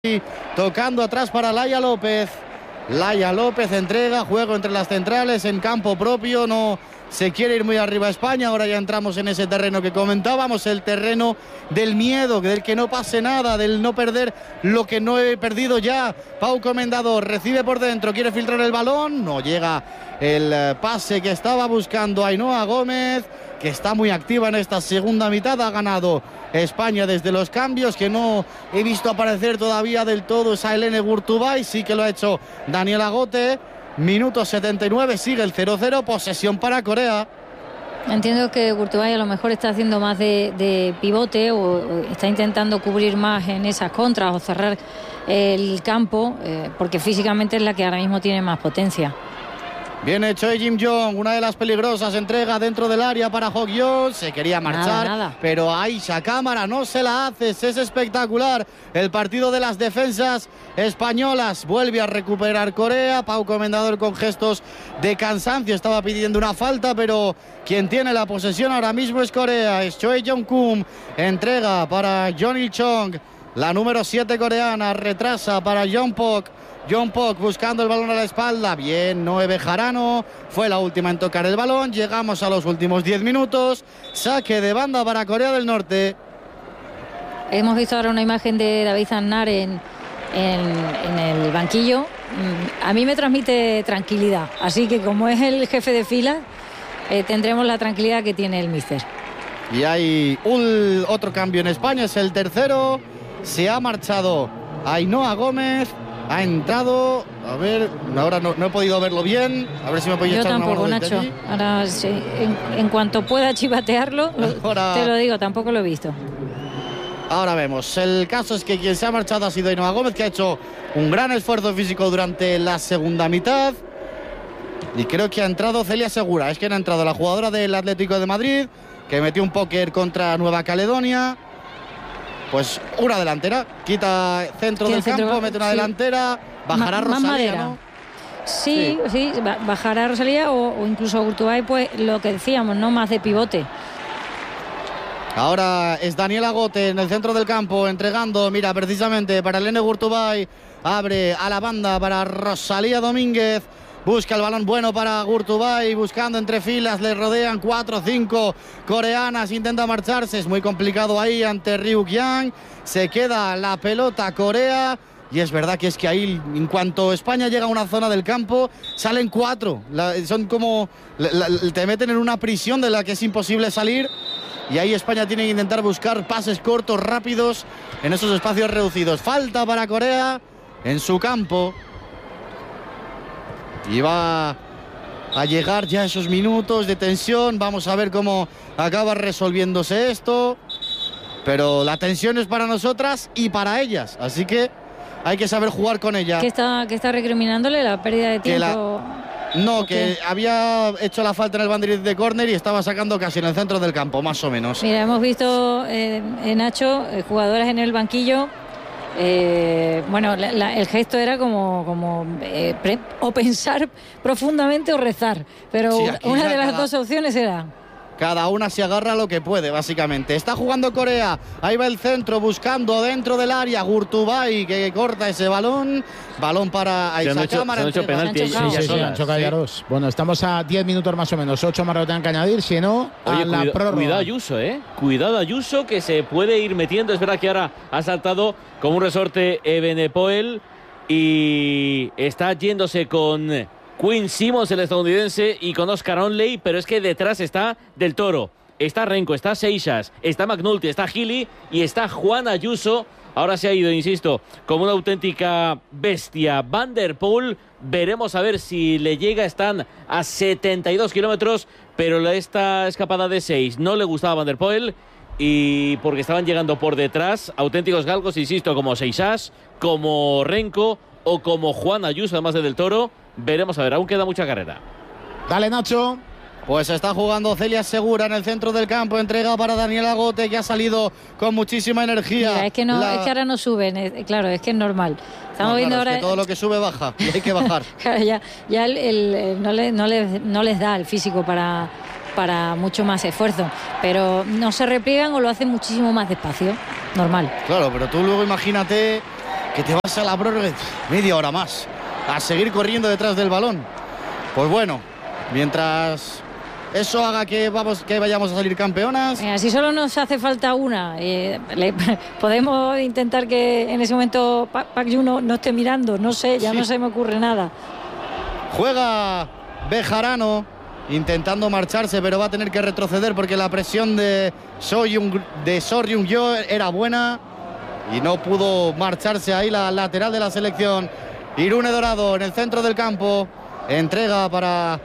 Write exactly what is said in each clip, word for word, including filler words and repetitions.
Tocando atrás para Laia López. Laia López entrega, juego entre las centrales en campo propio, no se quiere ir muy arriba España. Ahora ya entramos en ese terreno que comentábamos, el terreno del miedo, del que no pase nada, del no perder lo que no he perdido ya. Pau Comendador recibe por dentro, quiere filtrar el balón, no llega el pase que estaba buscando Ainhoa Gómez, que está muy activa en esta segunda mitad. Ha ganado España desde los cambios, que no he visto aparecer todavía del todo esa Helene Gurtubay, sí que lo ha hecho Daniela Gote. Minuto setenta y nueve, sigue el cero cero, posesión para Corea. Entiendo que Gurtubay a lo mejor está haciendo más de, de pivote o, o está intentando cubrir más en esas contras o cerrar el campo, eh, porque físicamente es la que ahora mismo tiene más potencia. Viene Choi Jim-jong, una de las peligrosas, entrega dentro del área para Hok-yeon, se quería marchar, nada, nada. pero Aisha Cámara no se la hace, es espectacular el partido de las defensas españolas. Vuelve a recuperar Corea, Pau Comendador con gestos de cansancio, estaba pidiendo una falta, pero quien tiene la posesión ahora mismo es Corea, es Choi Jong-kum, entrega para Jeon Il-chong, la número siete coreana, retrasa para Jongpok. Jongpok buscando el balón a la espalda, bien, Noé Bejarano fue la última en tocar el balón. Llegamos a los últimos diez minutos, saque de banda para Corea del Norte. Hemos visto ahora una imagen de David Aznar en, en, en el banquillo. A mí me transmite tranquilidad, así que como es el jefe de fila, eh, tendremos la tranquilidad que tiene el míster. Y hay un, otro cambio en España, es el tercero, se ha marchado Ainhoa Gómez. Ha entrado, a ver, ahora no, no he podido verlo bien, a ver si me podéis echar una mano. Yo tampoco, Nacho. Ahora, sí, en, en cuanto pueda chivatearlo, ahora, te lo digo, tampoco lo he visto. Ahora vemos. El caso es que quien se ha marchado ha sido Ainhoa Gómez, que ha hecho un gran esfuerzo físico durante la segunda mitad. Y creo que ha entrado Celia Segura. Es que ha entrado la jugadora del Atlético de Madrid, que metió un póker contra Nueva Caledonia. Pues una delantera, quita centro del centro, campo, mete una sí. delantera, bajará Ma, Rosalía, ¿no? Sí, sí, sí, bajará Rosalía o, o incluso Gurtubay, pues lo que decíamos, no más de pivote. Ahora es Daniela Gote en el centro del campo, entregando, mira, precisamente para Helene Gurtubay, abre a la banda para Rosalía Domínguez. Busca el balón bueno para Gurtubay, buscando entre filas, le rodean cuatro o cinco coreanas, intenta marcharse, es muy complicado ahí ante Ryuk Yang, se queda la pelota Corea, y es verdad que es que ahí, en cuanto España llega a una zona del campo, salen cuatro, la, son como, la, la, te meten en una prisión de la que es imposible salir, y ahí España tiene que intentar buscar pases cortos, rápidos, en esos espacios reducidos. Falta para Corea en su campo. Y va a llegar ya esos minutos de tensión. Vamos a ver cómo acaba resolviéndose esto. Pero la tensión es para nosotras y para ellas. Así que hay que saber jugar con ella. ¿Qué está, qué está recriminándole? ¿La pérdida de tiempo? La... No, que había hecho la falta en el banderín de córner y estaba sacando casi en el centro del campo, más o menos. Mira, hemos visto, eh, en Nacho, eh, jugadoras en el banquillo. Eh, bueno, la, la, el gesto era como, como eh, pre, o pensar profundamente o rezar, pero sí, una de las cada, dos opciones era. Cada una se agarra a lo que puede, básicamente. Está jugando Corea, ahí va el centro, buscando dentro del área Gurtubay, que corta ese balón. Balón para Aisha Cámara. Se han hecho penalti. Sí, sí, sí, han chocado ya dos. Bueno, estamos a diez minutos más o menos, ocho más lo tengan que añadir, si no, a Oye, la cuida, prórroga. Cuidado Ayuso, ¿eh? Cuidado Ayuso, que se puede ir metiendo. Es verdad que ahora ha saltado como un resorte Ebenepoel y está yéndose con Quinn Simmons, el estadounidense, y con Oscar Onley, pero es que detrás está Del Toro, está Renko, está Seixas, está McNulty, está Gili y está Juan Ayuso. Ahora se ha ido, insisto, como una auténtica bestia. Van der Poel, veremos a ver si le llega. Están a setenta y dos kilómetros, pero esta escapada de seis no le gustaba a Van der Poel, y porque estaban llegando por detrás auténticos galgos, insisto, como Seixas, como Renko o como Juan Ayuso, además de Del Toro. Veremos a ver, aún queda mucha carrera. Dale, Nacho. Pues está jugando Celia Segura en el centro del campo, entrega para Daniela Gote, que ha salido con muchísima energía. Mira, es que no, la... es que ahora no suben, es, claro, es que es normal. Estamos no, viendo claro, ahora. Es que todo lo que sube baja, y hay que bajar. Claro, ya, ya el, el, el, no, le, no, les, no les da el físico para, para mucho más esfuerzo, pero no se repliegan o lo hacen muchísimo más despacio, normal. Claro, pero tú luego imagínate que te vas a la prórroga media hora más a seguir corriendo detrás del balón. Pues bueno, mientras eso haga que vamos que vayamos a salir campeonas. Mira, si solo nos hace falta una, eh, le, podemos intentar que en ese momento Park Ju no, no esté mirando, no sé, ya sí. No se me ocurre nada. Juega Bejarano intentando marcharse, pero va a tener que retroceder porque la presión de Soyung, de Soryung-yo era buena y no pudo marcharse ahí la lateral de la selección. Irune Dorado en el centro del campo, entrega para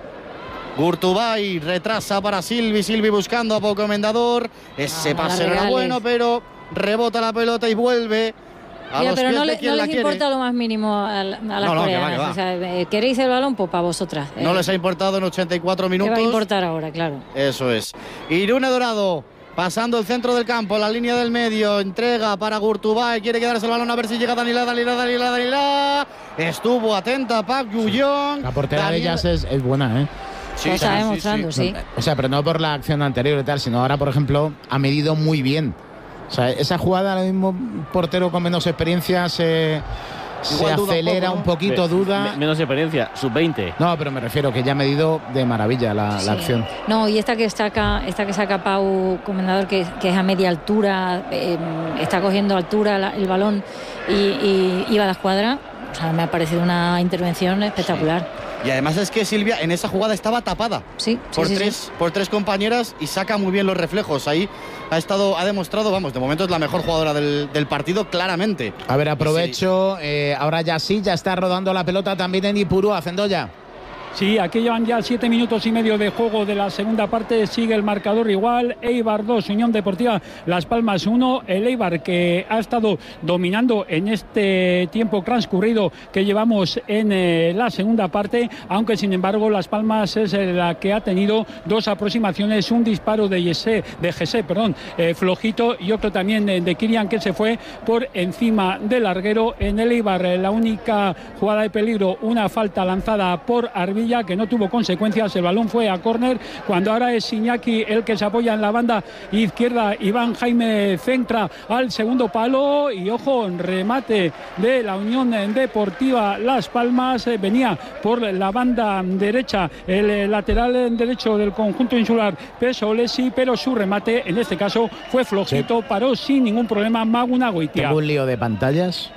Gurtubay, retrasa para Silvi, Silvi buscando a Pau Comendador, ese ah, pase no era bueno, pero rebota la pelota y vuelve a Mira, los pero pies no, de le, quien no la les quiere. importa lo más mínimo a, a las no, no, coreanas, que va, que va. O sea, ¿queréis el balón? Pues para vosotras. No eh, les ha importado en ochenta y cuatro minutos. ¿Qué va a importar ahora, claro? Eso es. Irune Dorado pasando el centro del campo, la línea del medio, entrega para Gurtubay, quiere quedarse el balón a ver si llega Danila, Danila, Danila, Danila. Estuvo atenta Park Ju-yeong. La portera Daniel... de ellas es, es buena, ¿eh? Sí, está sí, demostrando, sí, sí. sí. O sea, pero no por la acción anterior y tal, sino ahora, por ejemplo, ha medido muy bien. O sea, esa jugada, ahora mismo, portero con menos experiencia se, se acelera un, poco, ¿no? un poquito, Me, duda. Me, menos experiencia, sub veinte. No, pero me refiero que ya ha medido de maravilla la, sí. la acción. No, y esta que saca, esta que saca Pau Comendador, que, que es a media altura, eh, está cogiendo altura la, el balón y, y, y va a la escuadra. O sea, me ha parecido una intervención espectacular. Sí. Y además es que Silvia en esa jugada estaba tapada sí, por, sí, tres, sí. por tres compañeras y saca muy bien los reflejos. Ahí ha estado, ha demostrado, vamos, de momento es la mejor jugadora del, del partido, claramente. A ver, aprovecho, sí. eh, ahora ya sí, ya está rodando la pelota también en Ipurúa, Zendoya. Sí, aquí llevan ya siete minutos y medio de juego de la segunda parte. Sigue el marcador igual. Eibar dos, Unión Deportiva Las Palmas uno. El Eibar que ha estado dominando en este tiempo transcurrido que llevamos en eh, la segunda parte. Aunque sin embargo Las Palmas es eh, la que ha tenido dos aproximaciones. Un disparo de Jesse, de Jesse, perdón, eh, flojito, y otro también de, de Kirian, que se fue por encima del larguero. En el Eibar eh, la única jugada de peligro, una falta lanzada por Arbil, que no tuvo consecuencias. El balón fue a córner, cuando ahora es Iñaki el que se apoya en la banda izquierda. Iván Jaime centra al segundo palo y ojo, remate de la Unión Deportiva Las Palmas. Eh, venía por la banda derecha el eh, lateral derecho del conjunto insular Pesolesi, pero su remate en este caso fue flojito, sí. Paró sin ningún problema Maguna Goitia. Tengo un lío de pantallas.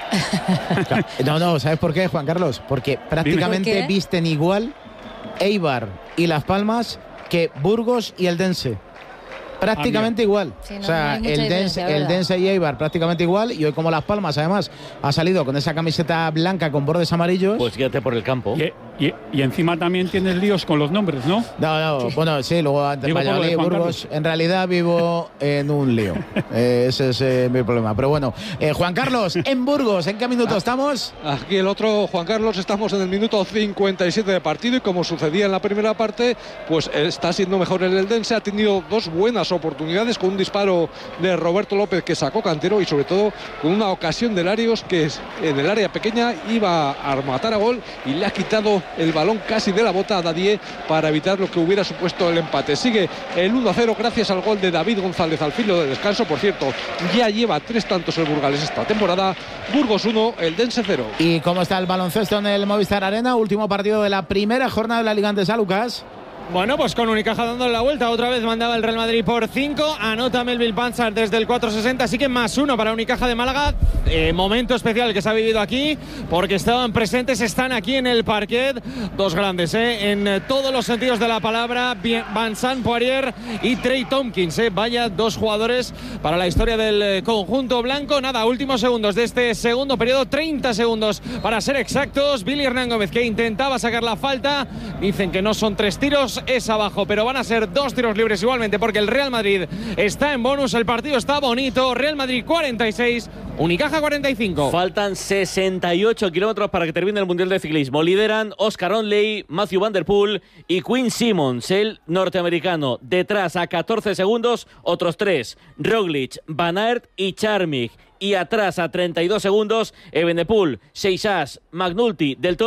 No, no, ¿sabes por qué, Juan Carlos? Porque prácticamente ¿Por visten igual Eibar y Las Palmas que Burgos y el Dense. Prácticamente ah, igual. Sí, no, o sea, no el, Dense, el Dense y Eibar prácticamente igual. Y hoy, como Las Palmas, además, ha salido con esa camiseta blanca con bordes amarillos. Pues fíjate por el campo. Y, y, y encima también tienes líos con los nombres, ¿no? No, no, sí. Bueno, sí, luego ante Valladolid y Burgos. En realidad vivo en un lío. eh, ese es eh, mi problema. Pero bueno, eh, Juan Carlos, en Burgos, ¿en qué minuto ah, estamos? Aquí el otro, Juan Carlos, estamos en el minuto cincuenta y siete de partido. Y como sucedía en la primera parte, pues está siendo mejor el Eldense. Ha tenido dos buenas oportunidades, con un disparo de Roberto López que sacó Cantero, y sobre todo con una ocasión de Larios que en el área pequeña iba a matar a gol y le ha quitado el balón casi de la bota a Dadier para evitar lo que hubiera supuesto el empate. Sigue el uno a cero gracias al gol de David González al filo de descanso. Por cierto, ya lleva tres tantos el Burgales esta temporada. Burgos uno, Eldense cero. ¿Y cómo está el baloncesto en el Movistar Arena? Último partido de la primera jornada de la Liga Andesa, Lucas. Bueno, pues con Unicaja dándole la vuelta, otra vez mandaba el Real Madrid por cinco, anota Melville Panchar desde el cuatro sesenta, así que más uno para Unicaja de Málaga. Eh, momento especial que se ha vivido aquí, porque estaban presentes, están aquí en el parquet, dos grandes, eh, en todos los sentidos de la palabra, Vincent Poirier y Trey Tompkins, eh, vaya dos jugadores para la historia del conjunto blanco. Nada, últimos segundos de este segundo periodo, treinta segundos para ser exactos. Billy Hernán Gómez, que intentaba sacar la falta, dicen que no son tres tiros, es abajo, pero van a ser dos tiros libres igualmente, porque el Real Madrid está en bonus, el partido está bonito. Real Madrid cuarenta y seis, Unicaja cuarenta y cinco. Faltan sesenta y ocho kilómetros para que termine el Mundial de Ciclismo. Lideran Oscar Onley, Matthew Van Der Poel y Quinn Simmons, el norteamericano. Detrás a catorce segundos, otros tres, Roglic, Van Aert y Charmig. Y atrás a treinta y dos segundos, Evenepoel, Seixas, McNulty, Del Toro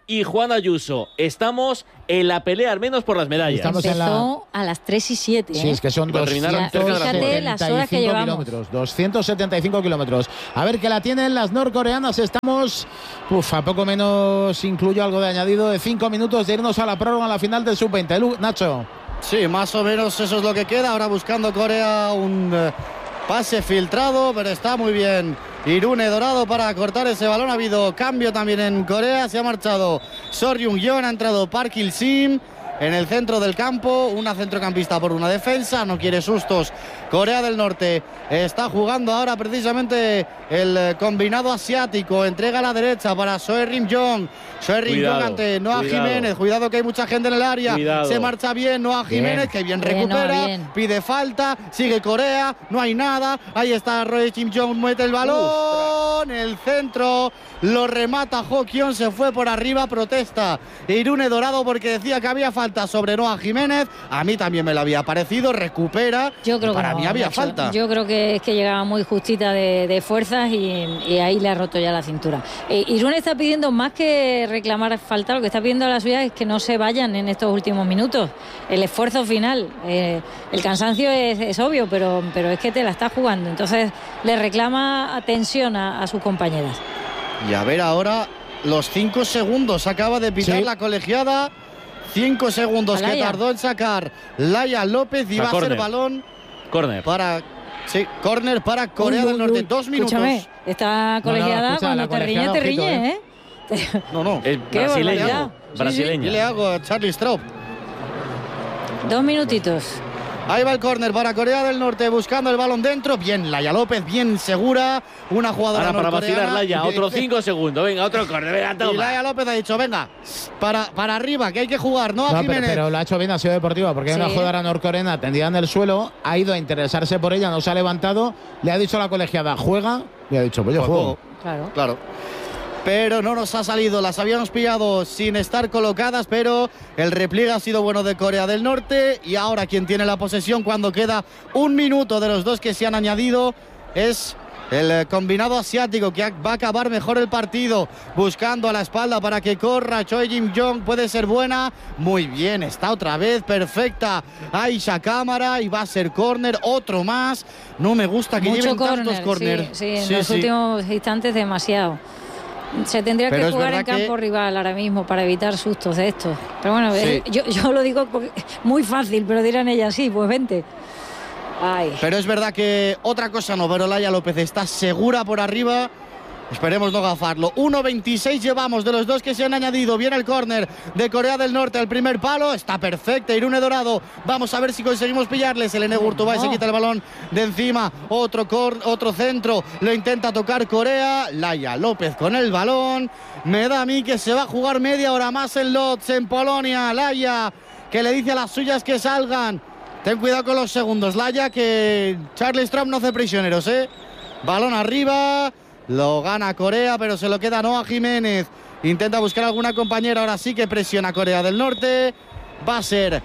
y Juan Ayuso. Estamos en la pelea, al menos por las medallas. Estamos Empezó en la... a las tres y siete. Sí, ¿eh? es que son doscientos setenta y cinco kilómetros. doscientos setenta y cinco kilómetros. A ver qué la tienen las norcoreanas. Estamos, uf, a poco menos, incluyo algo de añadido, de cinco minutos de irnos a la prórroga en la final del sub veinte. Nacho. Sí, más o menos eso es lo que queda. Ahora buscando Corea un eh, pase filtrado, pero está muy bien Irune Dorado para cortar ese balón. Ha habido cambio también en Corea. Se ha marchado Sor Jung-yeon, ha entrado Park Il-sim en el centro del campo. Una centrocampista por una defensa. No quiere sustos. Corea del Norte está jugando ahora precisamente el combinado asiático. Entrega a la derecha para Soe Rim-jong. Soe Rim-jong ante Noah cuidado. Jiménez. Cuidado que hay mucha gente en el área. Cuidado. Se marcha bien Noah Jiménez, bien. que bien, bien recupera. No, bien. Pide falta. Sigue Corea. No hay nada. Ahí está Roy Kim-jong. Mete el balón. El centro. Lo remata Ho Kyon. Se fue por arriba. Protesta Irune Dorado porque decía que había falta sobre Noah Jiménez. A mí también me lo había parecido. Recupera. Yo creo que para no, mí había Nacho. falta. Yo creo que es que llegaba muy justita de, de fuerzas y, y ahí le ha roto ya la cintura. Eh, Irune está pidiendo más que reclamar falta. Lo que está pidiendo a la suya es que no se vayan en estos últimos minutos. El esfuerzo final. Eh, el cansancio es, es obvio, pero, pero es que te la está jugando. Entonces le reclama atención a, a sus compañeras. Y a ver ahora los cinco segundos. Acaba de pitar sí. la colegiada. Cinco segundos Alaya. que tardó en sacar Laia López y va a ser balón. Córner. Para, sí, córner para Corea uy, del Norte. Uy, Dos minutos. Escúchame, esta colegiada no, no, escucha, cuando te riñe, te riñe, ¿eh? ¿eh? No, no. Es brasileña. Brasileña. Sí, sí. Y le hago a Charlie Straub. Dos minutitos. Ahí va el córner para Corea del Norte buscando el balón dentro. Bien, Laia López, bien segura. Una jugadora Ahora para vacilar Laia, otro cinco segundos. Venga, otro córner, venga, toma. Y Laia López ha dicho, venga, para, para arriba, que hay que jugar, ¿no? A no, Jiménez. Pero, pero lo ha hecho bien, ha sido deportiva, porque sí. hay una jugadora norcoreana tendida en el suelo, ha ido a interesarse por ella, no se ha levantado, le ha dicho a la colegiada, juega, y ha dicho, pues yo juego. Claro. Claro. Pero no nos ha salido, las habíamos pillado sin estar colocadas, pero el repliegue ha sido bueno de Corea del Norte y ahora quien tiene la posesión cuando queda un minuto de los dos que se han añadido es el combinado asiático que va a acabar mejor el partido, buscando a la espalda para que corra Choi Jim-jong, puede ser buena, muy bien, está otra vez, perfecta Aisha Cámara y va a ser córner, otro más, no me gusta que Mucho lleven corner, tantos córner. Sí, sí, en sí, los sí. últimos instantes demasiado. Se tendría Pero que jugar en campo que... rival ahora mismo para evitar sustos de estos. Pero bueno, sí. yo, yo lo digo muy fácil, pero dirán ellas sí, pues vente. Ay. Pero es verdad que otra cosa no, pero Laia López está segura por arriba. Esperemos no gafarlo. uno veintiséis llevamos de los dos que se han añadido. Viene el córner de Corea del Norte al primer palo. Está perfecta Irune Dorado. Vamos a ver si conseguimos pillarle. Selene Gurtubay no. se quita el balón de encima. Otro, cor otro centro. Lo intenta tocar Corea. Laia López con el balón. Me da a mí que se va a jugar media hora más en Lodz, en Polonia. Laia que le dice a las suyas que salgan. Ten cuidado con los segundos, Laia, que Charlie Straub no hace prisioneros, ¿eh? Balón arriba. Lo gana Corea, pero se lo queda Noah Jiménez. Intenta buscar alguna compañera. Ahora sí que presiona Corea del Norte. Va a ser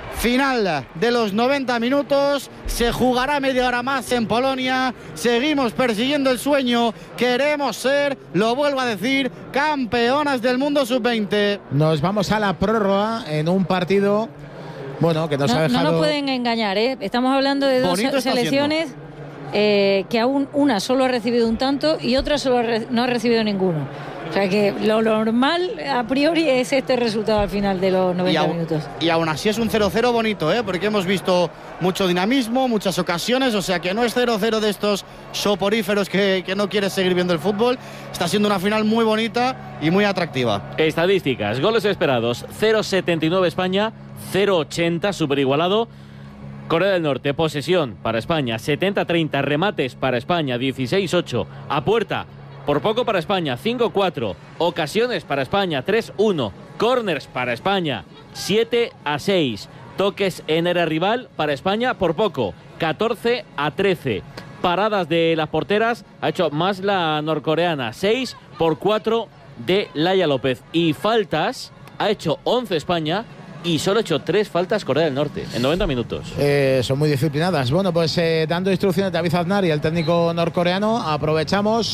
final de los noventa minutos. Se jugará media hora más en Polonia. Seguimos persiguiendo el sueño. Queremos ser, lo vuelvo a decir, campeonas del mundo sub veinte. Nos vamos a la prórroga en un partido, bueno, que nos no, ha dejado... No nos pueden engañar, ¿eh? Estamos hablando de dos selecciones... Eh, que aún una solo ha recibido un tanto y otra solo re no ha recibido ninguno. O sea que lo normal a priori es este resultado al final de los noventa y aún, minutos. Y aún así es un cero cero bonito, ¿eh? Porque hemos visto mucho dinamismo, muchas ocasiones, o sea que no es cero cero de estos soporíferos que, que no quieres seguir viendo el fútbol. Está siendo una final muy bonita y muy atractiva. Estadísticas, goles esperados, cero setenta y nueve España, cero ochenta, súper igualado. Corea del Norte, posesión para España, setenta treinta, remates para España, dieciséis ocho, a puerta, por poco para España, cinco cuatro, ocasiones para España, tres uno, corners para España, siete a seis, toques en área rival para España, por poco, catorce a trece, paradas de las porteras, ha hecho más la norcoreana, seis por cuatro de Laia López, y faltas, ha hecho once España, y solo ha hecho tres faltas Corea del Norte en noventa minutos. Eh, son muy disciplinadas. Bueno, pues eh, dando instrucciones de David Aznar y el técnico norcoreano, aprovechamos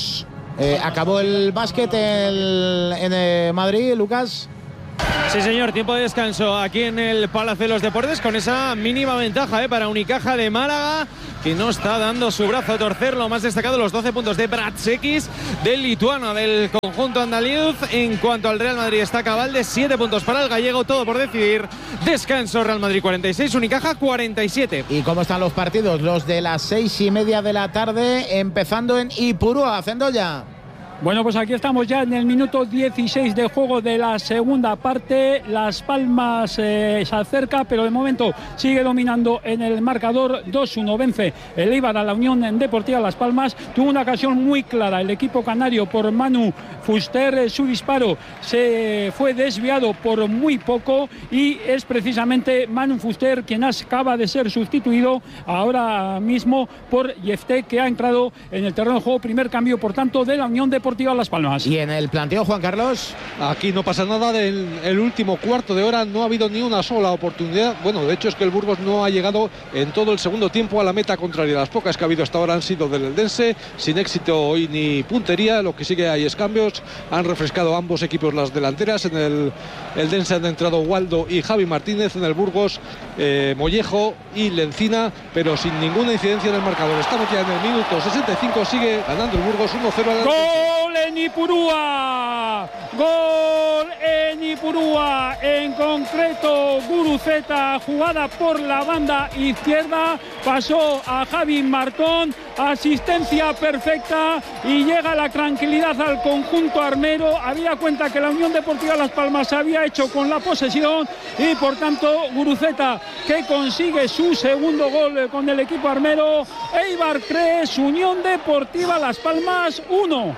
Eh, acabó el básquet el, en eh, Madrid, Lucas. Sí, señor, tiempo de descanso aquí en el Palacio de los Deportes con esa mínima ventaja eh, para Unicaja de Málaga, que no está dando su brazo a torcer. Lo más destacado, los doce puntos de Bratsekis, del lituano del conjunto andaluz. En cuanto al Real Madrid, está Cabalde, siete puntos para el gallego, todo por decidir. Descanso, Real Madrid cuarenta y seis, Unicaja cuarenta y siete. ¿Y cómo están los partidos? Los de las seis y media de la tarde, empezando en Ipurúa, Cendoya. Bueno, pues aquí estamos ya en el minuto dieciséis de juego de la segunda parte. Las Palmas eh, se acerca, pero de momento sigue dominando en el marcador. dos uno vence el Eibar a la Unión Deportiva Las Palmas. Tuvo una ocasión muy clara el equipo canario por Manu Fuster. Su disparo se fue desviado por muy poco y es precisamente Manu Fuster quien acaba de ser sustituido ahora mismo por Yefté, que ha entrado en el terreno de juego. Primer cambio, por tanto, de la Unión Deportiva Las Palmas. Y en el planteo, Juan Carlos. Aquí no pasa nada. Del el último cuarto de hora no ha habido ni una sola oportunidad. Bueno, de hecho es que el Burgos no ha llegado en todo el segundo tiempo a la meta contraria. Las pocas que ha habido hasta ahora han sido del Eldense, sin éxito hoy ni puntería. Lo que sí que hay es cambios. Han refrescado ambos equipos las delanteras. En el Eldense han entrado Waldo y Javi Martínez. En el Burgos eh, Mollejo y Lencina, pero sin ninguna incidencia en el marcador. Estamos ya en el minuto sesenta y cinco. Sigue ganando el Burgos uno cero. ¡Gol en Ipurúa! ¡Gol en Ipurúa! En concreto, Guruceta, jugada por la banda izquierda, pasó a Javi Martón, asistencia perfecta y llega la tranquilidad al conjunto armero. Había cuenta que la Unión Deportiva Las Palmas se había hecho con la posesión y por tanto Guruceta, que consigue su segundo gol con el equipo armero. Eibar tres, Unión Deportiva Las Palmas uno.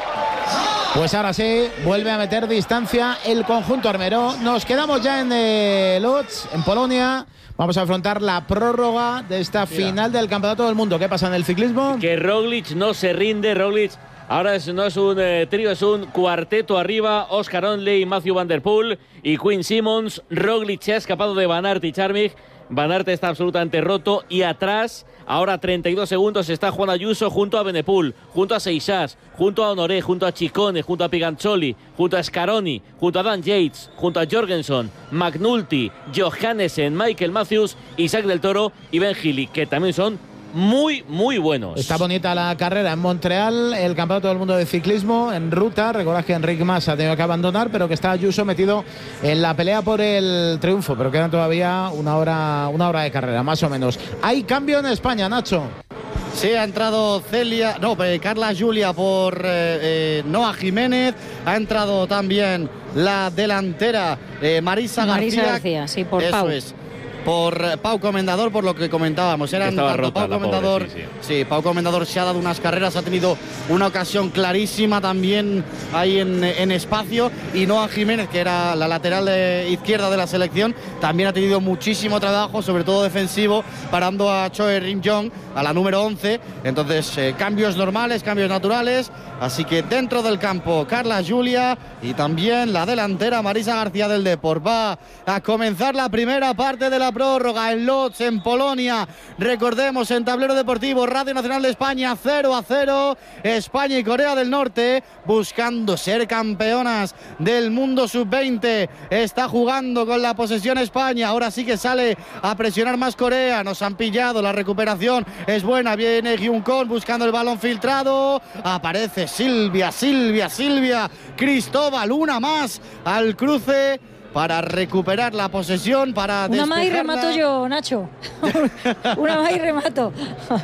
Pues ahora sí, vuelve a meter distancia el conjunto armero. Nos quedamos ya en eh, Lodz, en Polonia. Vamos a afrontar la prórroga de esta Mira. final del Campeonato del Mundo. ¿Qué pasa en el ciclismo? Que Roglic no se rinde. Roglic ahora es, no es un eh, trío, es un cuarteto arriba. Oscar Onley, Matthew Van Der Poel y Quinn Simmons. Roglic se ha escapado de Van Aert y Charmig. Van Aert está absolutamente roto y atrás, ahora treinta y dos segundos, está Juan Ayuso junto a Benepul, junto a Seixas, junto a Honoré, junto a Ciccone, junto a Piganzoli, junto a Scaroni, junto a Dan Yates, junto a Jorgensen, McNulty, Johannesen, Michael Matthews, Isaac del Toro y Ben Healy, que también son muy, muy buenos. Está bonita la carrera en Montreal, el Campeonato del Mundo de Ciclismo en ruta. Recordad que Enric Mas ha tenido que abandonar, pero que está Ayuso metido en la pelea por el triunfo, pero quedan todavía una hora, una hora de carrera, más o menos. Hay cambio en España, Nacho. Sí, ha entrado Celia, no, eh, Carla Julia por eh, eh, Noa Jiménez. Ha entrado también la delantera eh, Marisa, Marisa García. García, sí, por Eso Pau. es. Por Pau Comendador, por lo que comentábamos. Eran Estaba tanto rota, Pau la Comendador. pobre, sí, sí. Sí, Pau Comendador se ha dado unas carreras, ha tenido una ocasión clarísima también ahí en, en espacio. Y Noa Jiménez, que era la lateral de izquierda de la selección, también ha tenido muchísimo trabajo, sobre todo defensivo, parando a Choe Rim-Jong, a la número once. Entonces, eh, cambios normales, cambios naturales. Así que dentro del campo, Carla Julia y también la delantera Marisa García del Depor. Va a comenzar la primera parte de la prórroga en Lodz, en Polonia. Recordemos, en Tablero Deportivo, Radio Nacional de España, cero a cero. España y Corea del Norte buscando ser campeonas del mundo sub veinte. Está jugando con la posesión España. Ahora sí que sale a presionar más Corea. Nos han pillado, la recuperación es buena. Viene Hyunkon buscando el balón filtrado. Aparece Silvia, Silvia, Silvia. Cristóbal, una más al cruce para recuperar la posesión, para Una más y despejarla. remato yo, Nacho. Una más y remato.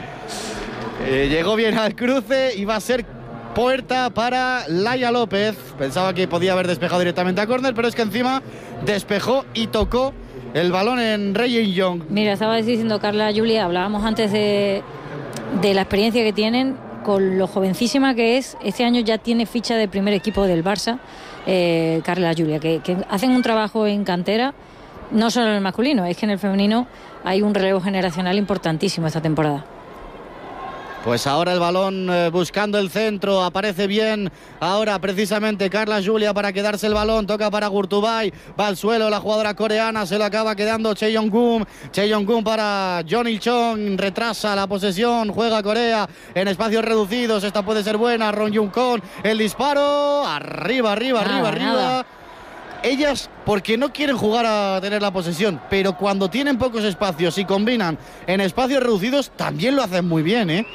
Eh, llegó bien al cruce y va a ser puerta para Laia López. Pensaba que podía haber despejado directamente a córner, pero es que encima despejó y tocó el balón en Rey Young. Mira, estaba diciendo Carla Julia, hablábamos antes de, de la experiencia que tienen, con lo jovencísima que es. Este año ya tiene ficha de primer equipo del Barça, eh, Carla Julia, que, que hacen un trabajo en cantera, no solo en el masculino, es que en el femenino hay un relevo generacional importantísimo esta temporada. Pues ahora el balón eh, buscando el centro, aparece bien ahora precisamente Carla Julia para quedarse el balón, toca para Gurtubay, va al suelo la jugadora coreana, se lo acaba quedando Cheon-gun, Cheon-gun para John Il-chong, retrasa la posesión, juega Corea en espacios reducidos, esta puede ser buena, Ron Jung-kon, el disparo, arriba, arriba, nada, arriba, arriba. Nada. Ellas porque no quieren jugar a tener la posesión, pero cuando tienen pocos espacios y combinan en espacios reducidos también lo hacen muy bien, ¿eh?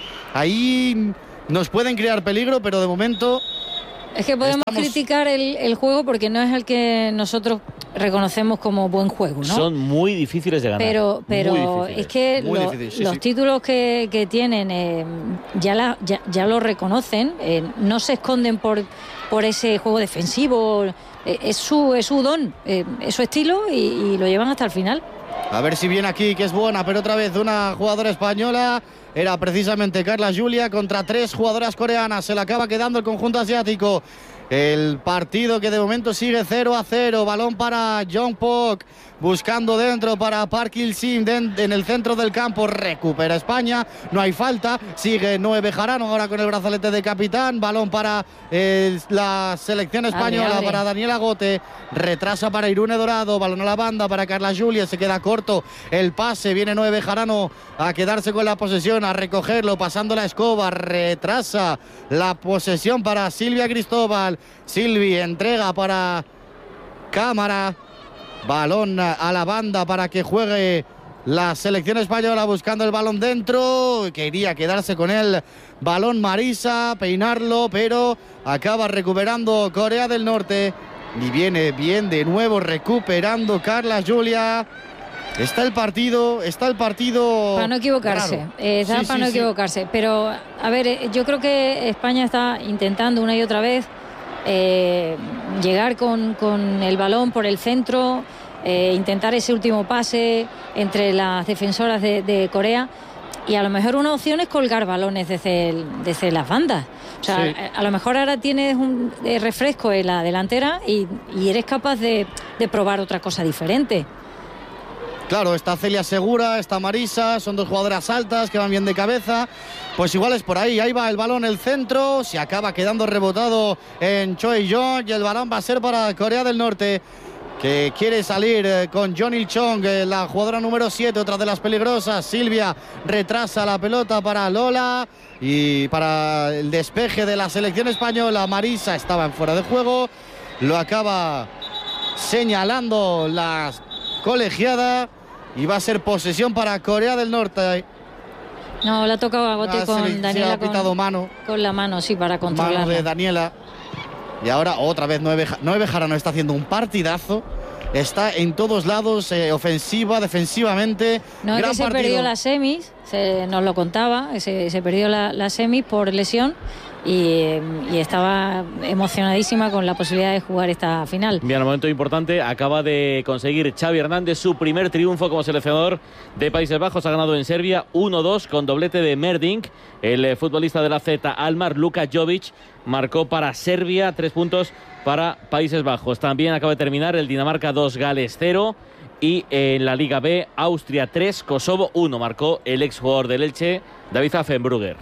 Ahí nos pueden crear peligro, pero de momento es que podemos estamos... criticar el, el juego porque no es el que nosotros reconocemos como buen juego, ¿no? Son muy difíciles de ganar. Pero, pero es que muy lo, difícil, sí, los sí. títulos que, que tienen eh, ya, la, ya, ya lo reconocen, eh, no se esconden por, por ese juego defensivo. Es su, es su don, eh, es su estilo y, y lo llevan hasta el final. A ver si viene aquí, que es buena, pero otra vez una jugadora española. Era precisamente Carla Julia contra tres jugadoras coreanas. Se le acaba quedando el conjunto asiático. El partido que de momento sigue cero a cero. Balón para Jong Pok. Buscando dentro para Park Il-sim en el centro del campo. Recupera España. No hay falta. Sigue Noé Bejarano ahora con el brazalete de capitán. Balón para eh, la selección española. Abre, abre. Para Daniela Gote. Retrasa para Irune Dorado. Balón a la banda para Carla Julia. Se queda corto el pase. Viene Noé Bejarano a quedarse con la posesión. A recogerlo. Pasando la escoba. Retrasa la posesión para Silvia Cristóbal. Silvi entrega para Cámara. Balón a la banda para que juegue la selección española buscando el balón dentro. Quería quedarse con el balón Marisa, peinarlo, pero acaba recuperando Corea del Norte. Y viene bien de nuevo recuperando Carla Julia. Está el partido, está el partido. Para no equivocarse, raro. eh, está Sí, para sí, no sí. equivocarse. Pero, a ver, eh, yo creo que España está intentando una y otra vez eh, llegar con, con el balón por el centro, eh, intentar ese último pase entre las defensoras de, de Corea. Y a lo mejor una opción es colgar balones desde, el, desde las bandas. O sea, Sí. a, a lo mejor ahora tienes un eh, refresco en la delantera y, y eres capaz de, de probar otra cosa diferente. Claro, está Celia Segura, está Marisa, son dos jugadoras altas que van bien de cabeza. Pues igual es por ahí, ahí va el balón, el centro, se acaba quedando rebotado en Choi Jong y el balón va a ser para Corea del Norte, que quiere salir eh, con John Il-chong, eh, la jugadora número siete, otra de las peligrosas. Silvia retrasa la pelota para Lola y para el despeje de la selección española. Marisa estaba en fuera de juego, lo acaba señalando la colegiada y va a ser posesión para Corea del Norte. No, la ha tocado a Gote Ah, con se le- se Daniela ha pitado con, mano. con la mano, sí, para Mano de controlarla. Daniela. Y ahora otra vez Noé Beja- Noé Bejarano está haciendo un partidazo. Está en todos lados, eh, ofensiva, defensivamente. No, es Gran que se partido. perdió las semis, se, nos lo contaba, se, se perdió la, la semis por lesión y, y estaba emocionadísima con la posibilidad de jugar esta final. Bien, un momento importante, acaba de conseguir Xavi Hernández su primer triunfo como seleccionador de Países Bajos. Ha ganado en Serbia uno dos con doblete de Merdink. El eh, futbolista de la Z Almar, Luka Jovic, marcó para Serbia, tres puntos para Países Bajos. También acaba de terminar el Dinamarca dos, Gales cero. Y en la Liga B, Austria tres, Kosovo uno. Marcó el exjugador del Elche, David Affenbrugger.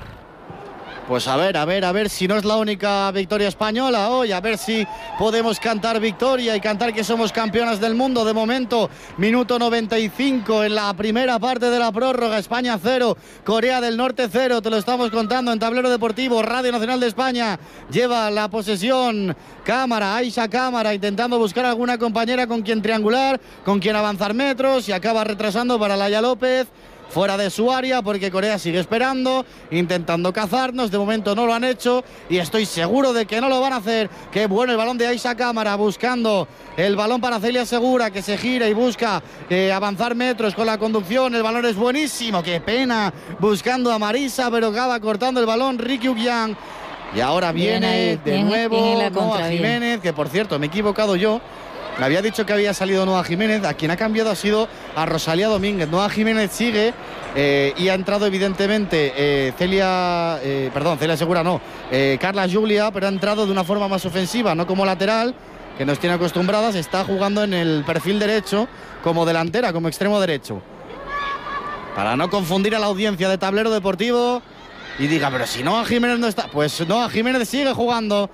Pues a ver, a ver, a ver si no es la única victoria española hoy, a ver si podemos cantar victoria y cantar que somos campeonas del mundo. De momento, minuto noventa y cinco en la primera parte de la prórroga. España cero, Corea del Norte cero, te lo estamos contando en Tablero Deportivo. Radio Nacional de España lleva la posesión Cámara, Aisha Cámara, intentando buscar alguna compañera con quien triangular, con quien avanzar metros, y acaba retrasando para Laia López. Fuera de su área porque Corea sigue esperando, intentando cazarnos. De momento no lo han hecho y estoy seguro de que no lo van a hacer. Qué bueno el balón de Aisha Cámara, buscando el balón para Celia Segura, que se gira y busca eh, avanzar metros con la conducción. El balón es buenísimo, qué pena, buscando a Marisa, pero acaba cortando el balón Ricky Ugian. Y ahora Bien viene ahí, de bien- nuevo bien en la Noa contra, bien. Jiménez, que por cierto me he equivocado yo. Me había dicho que había salido Noa Jiménez. A quien ha cambiado ha sido a Rosalía Domínguez. Noa Jiménez sigue eh, y ha entrado evidentemente eh, Celia, eh, perdón, Celia Segura no, eh, Carla Julia, pero ha entrado de una forma más ofensiva, no como lateral, que nos tiene acostumbradas. Está jugando en el perfil derecho como delantera, como extremo derecho. Para no confundir a la audiencia de Tablero Deportivo, y diga, pero si Noah Jiménez no está, pues Noah Jiménez sigue jugando.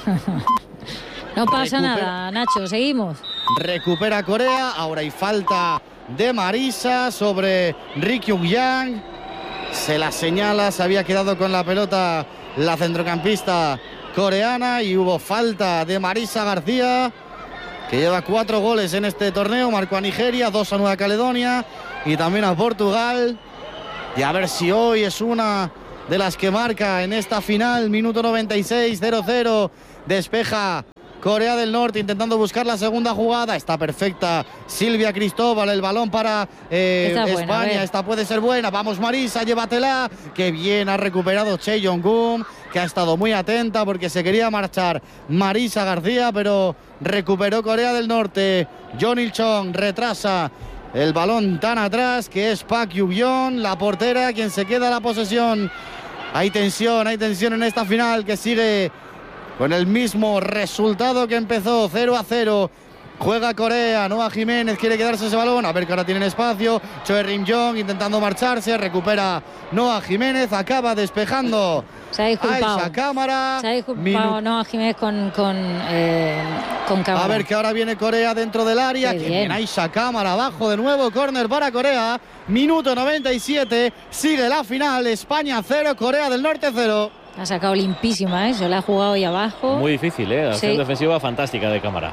No pasa Recupera. nada, Nacho, seguimos. Recupera Corea, ahora hay falta de Marisa sobre Ri Kyung-yang. Se la señala, se había quedado con la pelota la centrocampista coreana y hubo falta de Marisa García, que lleva cuatro goles en este torneo, marcó a Nigeria, dos a Nueva Caledonia y también a Portugal. Y a ver si hoy es una de las que marca en esta final. Minuto noventa y seis, cero cero, despeja Corea del Norte intentando buscar la segunda jugada. Está perfecta Silvia Cristóbal, el balón para eh, España. Buena, esta puede ser buena. Vamos Marisa, llévatela. Que bien ha recuperado Che Jong-un, que ha estado muy atenta porque se quería marchar Marisa García, pero recuperó Corea del Norte. John Il-chong retrasa el balón tan atrás, que es Park Yu-yeon, la portera, quien se queda la posesión. Hay tensión, hay tensión en esta final que sigue con el mismo resultado que empezó, cero a cero. Juega Corea, Noah Jiménez quiere quedarse ese balón, a ver que ahora tienen espacio. Choi Rim-jong intentando marcharse, recupera Noah Jiménez, acaba despejando. Se ha disculpado. A esa cámara. Se ha disculpado Noah Jiménez con, con, eh, con cámara. A ver que ahora viene Corea dentro del área. Qué que bien. Bien, Aisha Cámara abajo de nuevo, córner para Corea. Minuto noventa y siete, sigue la final. España cero, Corea del Norte cero. Ha sacado limpísima, ¿eh? Se la ha jugado ahí abajo. Muy difícil, ¿eh? La acción sí. defensiva fantástica de Cámara.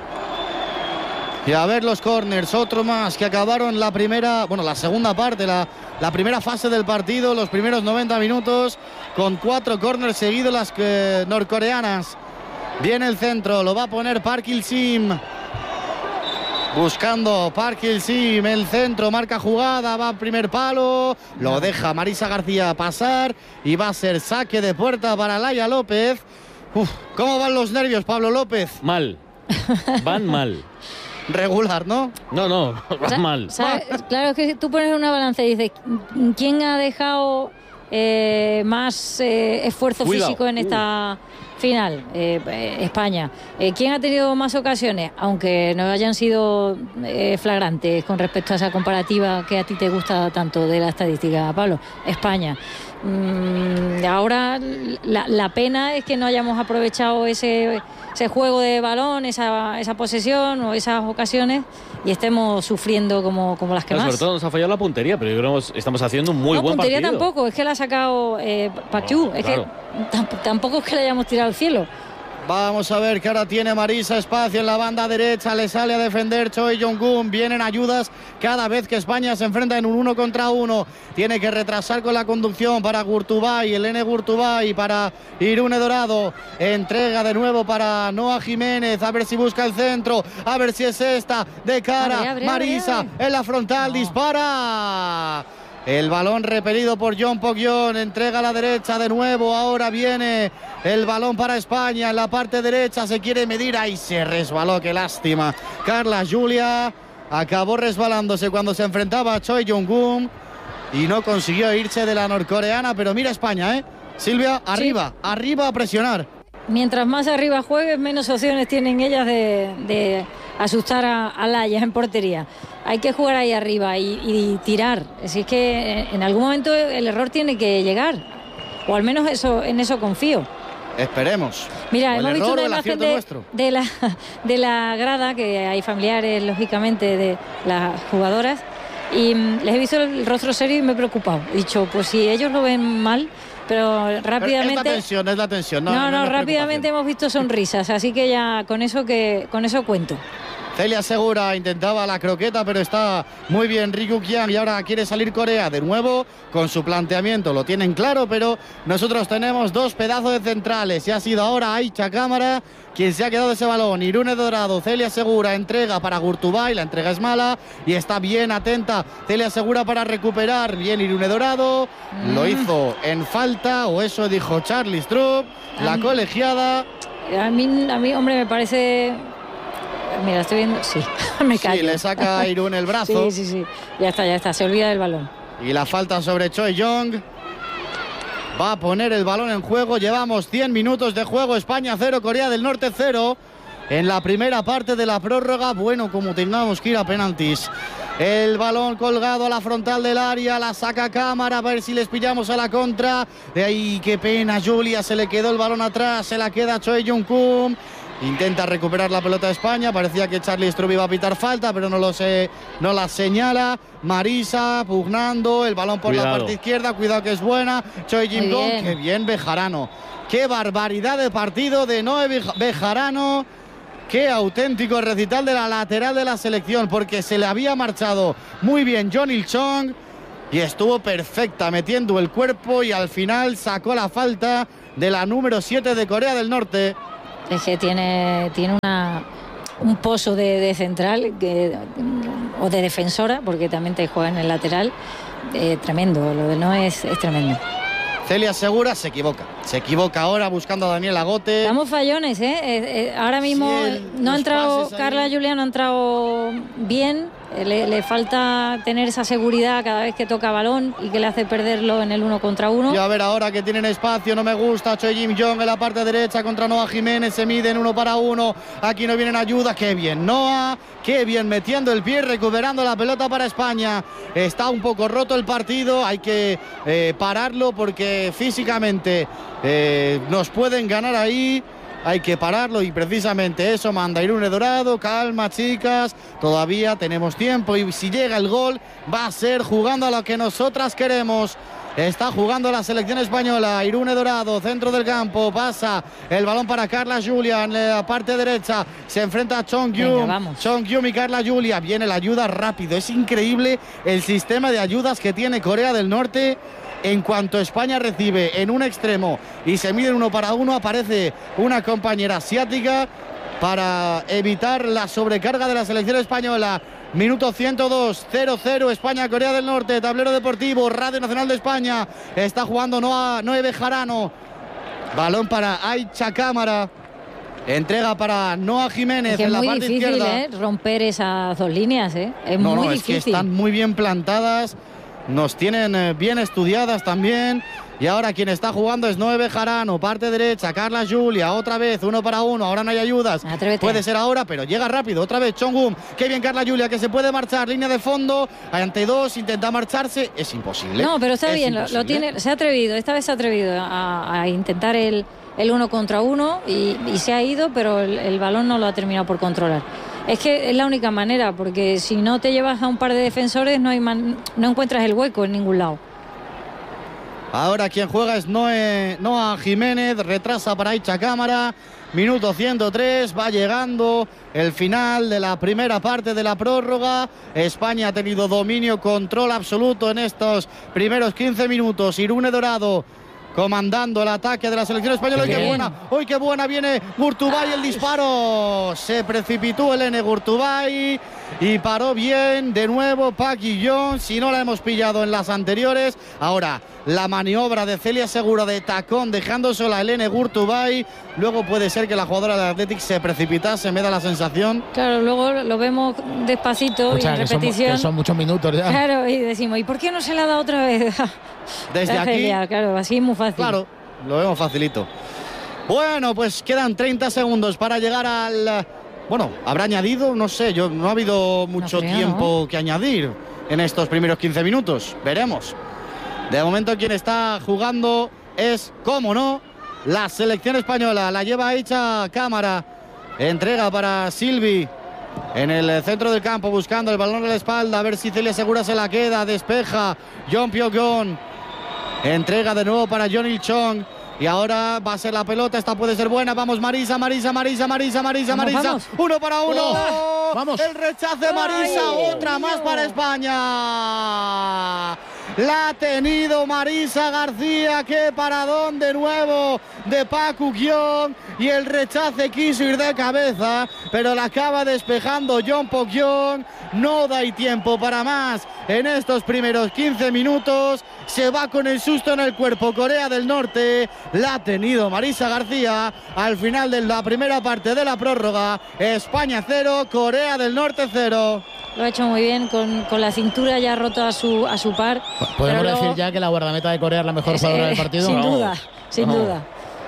Y a ver los córners, otro más que acabaron la primera, bueno, la segunda parte, la, la primera fase del partido, los primeros noventa minutos, con cuatro córners seguidos las eh, norcoreanas. Viene el centro, lo va a poner Park Il-sim. Buscando Park Il-sim, el centro, marca jugada, va a primer palo, lo deja Marisa García pasar y va a ser saque de puerta para Laia López. Uf, ¿cómo van los nervios, Pablo López? Mal, van mal. Regular, ¿no? No, no, van mal. ¿Sabes? Claro, es que tú pones una balanza y dices, ¿quién ha dejado eh, más eh, esfuerzo Cuidado. físico en esta... Uh. final? Eh, eh, España. Eh, ¿Quién ha tenido más ocasiones? Aunque no hayan sido eh, flagrantes con respecto a esa comparativa que a ti te gusta tanto de la estadística, Pablo. España. Mm, ahora la, la pena es que no hayamos aprovechado ese, ese juego de balón, esa, esa posesión o esas ocasiones y estemos sufriendo como, como las que no, más. Sobre todo nos ha fallado la puntería, pero yo creo que estamos haciendo un muy no, buen partido. No, puntería tampoco, es que la ha sacado eh, Paquiu, es claro. que tamp- tampoco es que la hayamos tirado al cielo. Vamos a ver que ahora tiene Marisa espacio en la banda derecha, le sale a defender Choi Jong-un, vienen ayudas cada vez que España se enfrenta en un uno contra uno, tiene que retrasar con la conducción para Gurtubay, Elene Gurtubay para Irune Dorado, entrega de nuevo para Noah Jiménez, a ver si busca el centro, a ver si es esta, de cara, abre, abre, Marisa abre, abre. en la frontal, no. dispara. El balón repelido por John Pok-yeon, entrega a la derecha de nuevo, ahora viene el balón para España, en la parte derecha se quiere medir, ahí se resbaló, qué lástima. Carla Julia acabó resbalándose cuando se enfrentaba a Choi Jong-un y no consiguió irse de la norcoreana, pero mira España, ¿eh? Silvia, arriba, sí. arriba a presionar. Mientras más arriba juegues, menos opciones tienen ellas de, de asustar a, a Laia en portería. Hay que jugar ahí arriba y, y tirar. Así es que en algún momento el error tiene que llegar. O al menos eso, en eso confío. Esperemos. Mira, hemos visto una imagen de, de, la, de la grada, que hay familiares, lógicamente, de las jugadoras. Y mm, les he visto el rostro serio y me he preocupado. He dicho, pues si ellos lo ven mal... Pero rápidamente... Es la tensión, es la tensión. No, no, no, no, no rápidamente hemos visto sonrisas, así que ya con eso que con eso cuento. Celia Segura intentaba la croqueta, pero está muy bien Ri Kyung-yang y ahora quiere salir Corea de nuevo con su planteamiento. Lo tienen claro, pero nosotros tenemos dos pedazos de centrales y ha sido ahora Aisha Cámara quien se ha quedado ese balón. Irune Dorado, Celia Segura, entrega para Gurtubay, la entrega es mala y está bien atenta Celia Segura para recuperar. Bien Irune Dorado, mm. lo hizo en falta, o eso dijo Charlie Strupp, la um, colegiada. A mí, a mí, hombre, me parece... Mira, estoy viendo... Sí, me callo. Sí, le saca a Irune el brazo. Sí, sí, sí. Ya está, ya está. Se olvida del balón. Y la falta sobre Choi Jong. Va a poner el balón en juego. Llevamos cien minutos de juego. España cero, Corea del Norte cero. en la primera parte de la prórroga. Bueno, como tengamos que ir a penaltis. El balón colgado a la frontal del área, la saca Cámara, a ver si les pillamos a la contra. De ahí, qué pena, Julia, se le quedó el balón atrás, se la queda Choi Jung-kook. Intenta recuperar la pelota de España, parecía que Charlie Struby iba a pitar falta, pero no lo sé, no la señala. Marisa pugnando, el balón por cuidado. La parte izquierda, cuidado que es buena. Choi Jung-kook, qué bien Bejarano. Qué barbaridad de partido de Noé Bejarano. Qué auténtico recital de la lateral de la selección, porque se le había marchado muy bien John Il-chong y estuvo perfecta metiendo el cuerpo y al final sacó la falta de la número siete de Corea del Norte. Es que tiene, tiene una, un pozo de, de central que, o de defensora, porque también te juega en el lateral, eh, tremendo, lo de no es, es tremendo. Celia Segura se equivoca, se equivoca ahora buscando a Daniel Agote. Estamos fallones, ¿eh? eh, eh ahora mismo sí, el, no ha entrado, Carla Julia no ha entrado bien. Le, le falta tener esa seguridad cada vez que toca balón y que le hace perderlo en el uno contra uno. Y a ver ahora que tienen espacio, no me gusta. Choi Jim-jong en la parte derecha contra Noah Jiménez, se miden uno para uno. Aquí no vienen ayudas, qué bien Noah, qué bien metiendo el pie, recuperando la pelota para España. Está un poco roto el partido, hay que eh, pararlo porque físicamente eh, nos pueden ganar ahí. Hay que pararlo y precisamente eso manda Irune Dorado. Calma, chicas, todavía tenemos tiempo y si llega el gol va a ser jugando a lo que nosotras queremos. Está jugando la selección española. Irune Dorado, centro del campo, pasa el balón para Carla Julia en la parte derecha, se enfrenta a Chong Kyum. Chong Kyum y Carla Julia, viene la ayuda rápido. Es increíble el sistema de ayudas que tiene Corea del Norte. En cuanto España recibe en un extremo y se miden uno para uno, aparece una compañera asiática para evitar la sobrecarga de la selección española. Minuto ciento dos, cero cero, España-Corea del Norte, tablero deportivo, Radio Nacional de España. Está jugando Noah, Noé Bejarano. Balón para Aicha Cámara. Entrega para Noah Jiménez es que en la parte izquierda. Es muy difícil ¿eh? romper esas dos líneas, ¿eh? Es no, muy no, difícil. Es que están muy bien plantadas. Nos tienen bien estudiadas también. Y ahora quien está jugando es Noé Bejarano, parte derecha, Carla Julia, otra vez, uno para uno, ahora no hay ayudas. Atrévete. Puede ser ahora, pero llega rápido, otra vez Chong-um, qué bien Carla Julia, que se puede marchar, línea de fondo, ante dos, intenta marcharse, es imposible. No, pero está es bien, lo, lo tiene, se ha atrevido, esta vez se ha atrevido a, a intentar el, el uno contra uno y, y se ha ido, pero el, el balón no lo ha terminado por controlar. Es que es la única manera, porque si no te llevas a un par de defensores no, hay man, no encuentras el hueco en ningún lado. Ahora quien juega es Noé, Noah Jiménez, retrasa para Aicha Cámara, minuto ciento tres, va llegando el final de la primera parte de la prórroga. España ha tenido dominio, control absoluto en estos primeros quince minutos. Irune Dorado comandando el ataque de la selección española. ¡Uy, qué buena! ¡Uy, qué buena! Viene Gurtubay, el disparo. Se precipitó el N Gurtubay y paró bien de nuevo Park Ji-yeon. Si no la hemos pillado en las anteriores, ahora la maniobra de Celia Segura de tacón dejando sola a Elene Gurtubay. Luego puede ser que la jugadora del Athletic se precipitase, me da la sensación. Claro, luego lo vemos despacito, o sea, y en repetición. Son, que son muchos minutos ya. Claro, y decimos, ¿y por qué no se la da otra vez? Desde aquí. Celia, claro, así es muy fácil. Claro, lo vemos facilito. Bueno, pues quedan treinta segundos para llegar al... Bueno, habrá añadido, no sé, yo no ha habido mucho no creo, tiempo ¿no? que añadir en estos primeros quince minutos. Veremos. De momento quien está jugando es, cómo no, la selección española. La lleva hecha Cámara. Entrega para Silvi en el centro del campo buscando el balón a la espalda. A ver si Celia Segura se la queda. Despeja Jeon Pyong-gon. Entrega de nuevo para John Il-chong. Y ahora va a ser la pelota, esta puede ser buena. Vamos Marisa, Marisa, Marisa, Marisa, Marisa, vamos, Marisa. Vamos. Uno para uno. Oh, vamos. El rechace Marisa, Ay, otra Dios. más para España. La ha tenido Marisa García. Qué paradón de nuevo de Park Ji-yeon. Y el rechace quiso ir de cabeza, pero la acaba despejando Jeon Pyong-gon. No da tiempo para más en estos primeros quince minutos. Se va con el susto en el cuerpo Corea del Norte. La ha tenido Marisa García al final de la primera parte de la prórroga. España cero, Corea del Norte cero. Lo ha hecho muy bien, con, con la cintura ya rota a su, a su par. ¿Podemos luego... decir ya que la guardameta de Corea es la mejor jugadora del partido? Sin no. duda, sin no. duda.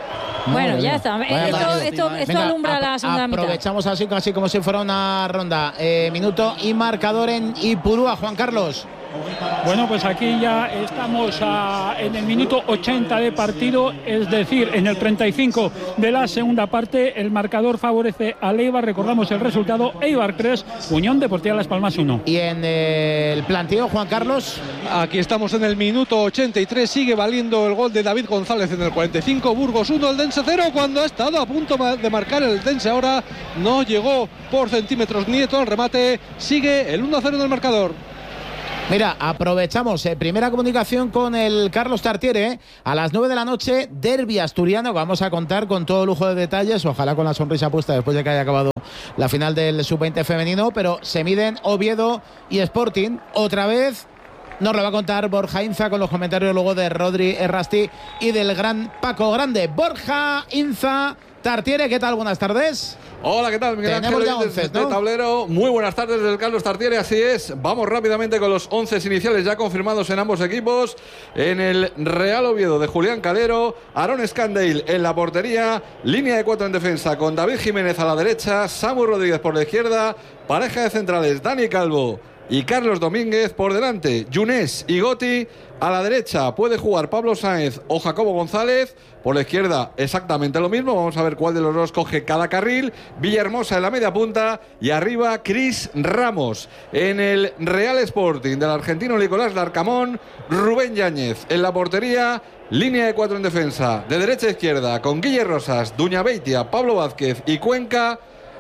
Bueno, ya está. Vaya Esto, partido. esto, esto Venga, alumbra apro- la segunda mitad. Aprovechamos así casi como si fuera una ronda. Eh, minuto y marcador en Ipurúa, Juan Carlos. Bueno, pues aquí ya estamos a, en el minuto ochenta de partido, es decir, en el treinta y cinco de la segunda parte. El marcador favorece al Eibar. Recordamos el resultado: Eibar tres, Unión Deportiva Las Palmas uno. Y en eh, el planteo, Juan Carlos. Aquí estamos en el minuto ochenta y tres, sigue valiendo el gol de David González en el cuarenta y cinco, Burgos uno, el Dense cero, cuando ha estado a punto de marcar el Dense ahora, no llegó por centímetros Nieto al remate, sigue el uno a cero en el marcador. Mira, aprovechamos eh, primera comunicación con el Carlos Tartiere, eh, a las nueve de la noche, derbi asturiano, vamos a contar con todo lujo de detalles, ojalá con la sonrisa puesta después de que haya acabado la final del sub veinte femenino, pero se miden Oviedo y Sporting, otra vez. Nos lo va a contar Borja Inza con los comentarios luego de Rodri Errasti y del gran Paco Grande. Borja Inza, Tartiere, ¿qué tal? Buenas tardes. Hola, ¿qué tal? Miguel Tenemos Ángel ya once, desde ¿no? tablero. Muy buenas tardes del Carlos Tartiere, así es. Vamos rápidamente con los once iniciales ya confirmados en ambos equipos. En el Real Oviedo de Julián Calero, Aaron Scandale en la portería, línea de cuatro en defensa con David Jiménez a la derecha, Samu Rodríguez por la izquierda, pareja de centrales Dani Calvo y Carlos Domínguez por delante, Yunés y Goti. A la derecha puede jugar Pablo Sáenz o Jacobo González. Por la izquierda exactamente lo mismo. Vamos a ver cuál de los dos coge cada carril. Villahermosa en la media punta. Y arriba Cris Ramos. En el Real Sporting del argentino Nicolás Larcamón, Rubén Yáñez en la portería. Línea de cuatro en defensa. De derecha a izquierda con Guille Rosas, Duña Beitia, Pablo Vázquez y Cuenca.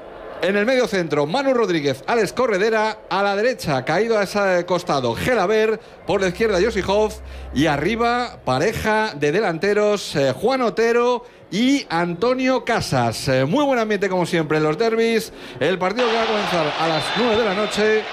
En el medio centro, Manu Rodríguez, Alex Corredera. A la derecha, caído a ese costado, Gelaber. Por la izquierda, Josi Hoff. Y arriba, pareja de delanteros, eh, Juan Otero y Antonio Casas. Eh, muy buen ambiente, como siempre, en los derbis. El partido que va a comenzar a las nueve de la noche.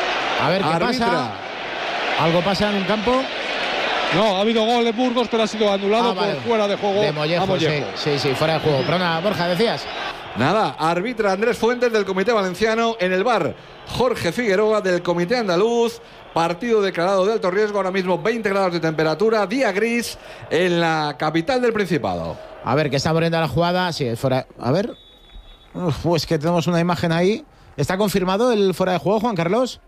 A ver qué Arbitra. pasa. ¿Algo pasa en un campo? No, ha habido gol de Burgos, pero ha sido anulado Ah, vale. por fuera de juego De a Mollejo, Mollejo. sí, sí, sí, fuera de juego. Perdona, Borja, decías. Nada, arbitra Andrés Fuentes del Comité Valenciano. En el V A R, Jorge Figueroa del Comité Andaluz. Partido declarado de alto riesgo, ahora mismo veinte grados de temperatura, día gris en la capital del Principado. A ver, que está abriendo la jugada. Sí, fuera. A ver. Uf, pues que tenemos una imagen ahí. ¿Está confirmado el fuera de juego, Juan Carlos?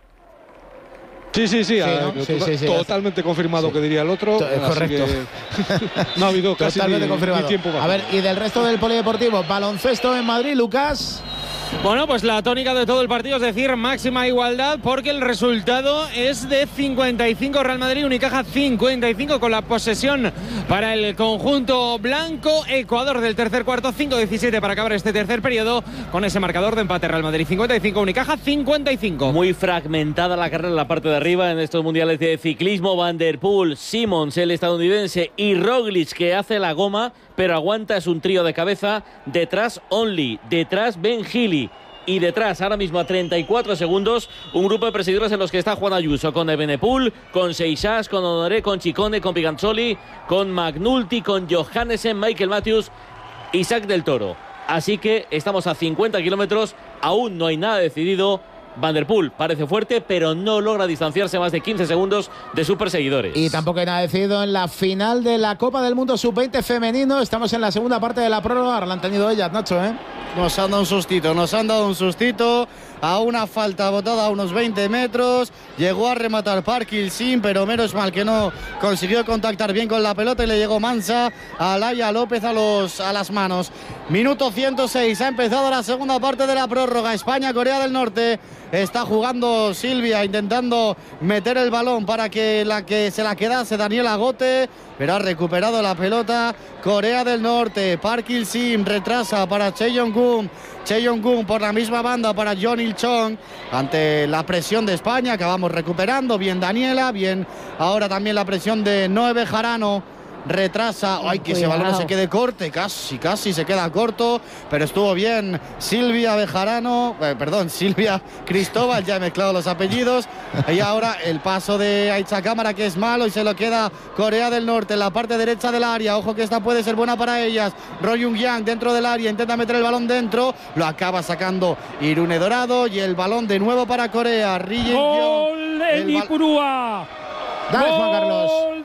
Sí, sí, sí, Sí, eh, ¿no? to- Sí, sí, sí. totalmente confirmado, Sí. que diría el otro. To- así correcto. que no ha habido casi Totalmente ni, confirmado. ni tiempo. A ver, y del resto del polideportivo, baloncesto en Madrid, Lucas. Bueno, pues la tónica de todo el partido, es decir, máxima igualdad, porque el resultado es de cincuenta y cinco Real Madrid, Unicaja cincuenta y cinco, con la posesión para el conjunto blanco. Ecuador del tercer cuarto, cinco diecisiete para acabar este tercer periodo, con ese marcador de empate. Real Madrid cincuenta y cinco, Unicaja cincuenta y cinco. Muy fragmentada la carrera en la parte de arriba en estos mundiales de ciclismo. Van der Poel, Simmons, el estadounidense, y Roglic, que hace la goma, pero aguanta, es un trío de cabeza. Detrás Only, detrás Ben Healy. Y detrás, ahora mismo a treinta y cuatro segundos, un grupo de perseguidores en los que está Juan Ayuso, con Evenepoel, con Seixas, con Honoré, con Chicone, con Piganzoli, con McNulty, con Johannesen, Michael Matthews, Isaac del Toro. Así que estamos a cincuenta kilómetros, aún no hay nada decidido. Van der Poel parece fuerte, pero no logra distanciarse más de quince segundos de sus perseguidores. Y tampoco hay nada decidido en la final de la Copa del Mundo sub veinte femenino. Estamos en la segunda parte de la prórroga. La han tenido ellas, Nacho, ¿eh? Nos han dado un sustito, nos han dado un sustito a una falta botada a unos veinte metros. Llegó a rematar Parkil Sim, pero menos mal que no consiguió contactar bien con la pelota y le llegó mansa a Laia López a, los, a las manos. Minuto ciento seis, ha empezado la segunda parte de la prórroga. España, Corea del Norte. Está jugando Silvia, intentando meter el balón para que la que se la quedase Daniela Gote, pero ha recuperado la pelota Corea del Norte. Park Il-sim retrasa para Cheon-gun. Cheon-gun por la misma banda para John Il-chong. Ante la presión de España, acabamos recuperando. Bien Daniela, bien ahora también la presión de Noé Bejarano. Retrasa, ay, que ese balón se quede corte, casi, casi se queda corto, pero estuvo bien Silvia Bejarano, eh, perdón, Silvia Cristóbal, ya he mezclado los apellidos, y ahora el paso de Aicha Cámara, que es malo, y se lo queda Corea del Norte en la parte derecha del área. Ojo que esta puede ser buena para ellas. Roy Young dentro del área, intenta meter el balón dentro, lo acaba sacando Irune Dorado, y el balón de nuevo para Corea. ¡Gol en Ipurúa! Dale, Juan Carlos. Gol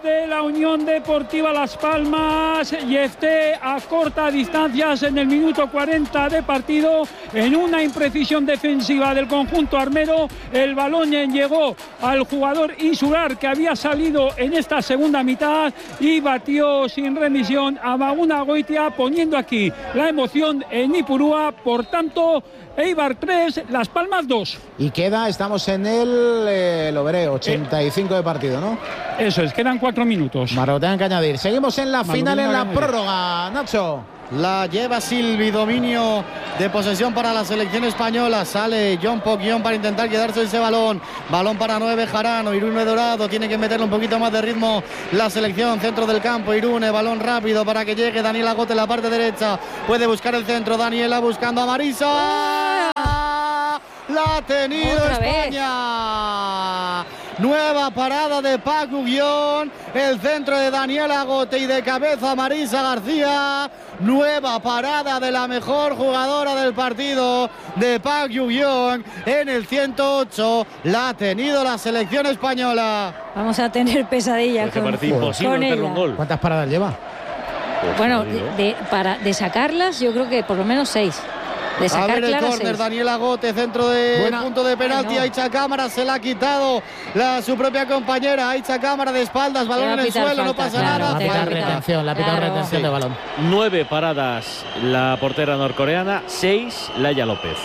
de la Unión Deportiva Las Palmas y esté a corta distancias en el minuto cuarenta de partido. En una imprecisión defensiva del conjunto armero, el balón llegó al jugador insular que había salido en esta segunda mitad y batió sin remisión a Maguna Goitia, poniendo aquí la emoción en Ipurúa. Por tanto, Eibar tres, Las Palmas dos. Y queda, estamos en el, eh, lo veré, ochenta y cinco de partido, ¿no? Eso es, quedan cuatro minutos. Marco, tengan que añadir. Seguimos en la Manu, final, en la añadir. prórroga, Nacho. La lleva Silvi, dominio de posesión para la selección española. Sale John Poquión para intentar quedarse ese balón. Balón para nueve, Jarano. Irune Dorado tiene que meterle un poquito más de ritmo la selección. Centro del campo, Irune, balón rápido para que llegue Daniela Agote en la parte derecha. Puede buscar el centro, Daniela buscando a Marisa. La ha tenido Otra España. Vez. Nueva parada de Paco Guión. El centro de Daniela Agote y de cabeza Marisa García. Nueva parada de la mejor jugadora del partido, de Paco Guión. En el ciento ocho la ha tenido la selección española. Vamos a tener pesadillas Porque con, parece imposible con hacerle ella. un gol. ¿Cuántas paradas lleva? Pues, Bueno, te digo. de, de- para, de sacarlas yo creo que por lo menos seis. De A sacar ver el claras córner, seis. Daniela Agote, centro de Buena. punto de penalti. Ay, no. Aicha Cámara se la ha quitado la, su propia compañera. Aicha Cámara de espaldas, balón Le va en a el pitar suelo, no falta, pasa claro, La nada. te va a pitado pitar. retención, la pitado Claro. retención Sí. de balón. Nueve paradas la portera norcoreana, seis Laia López.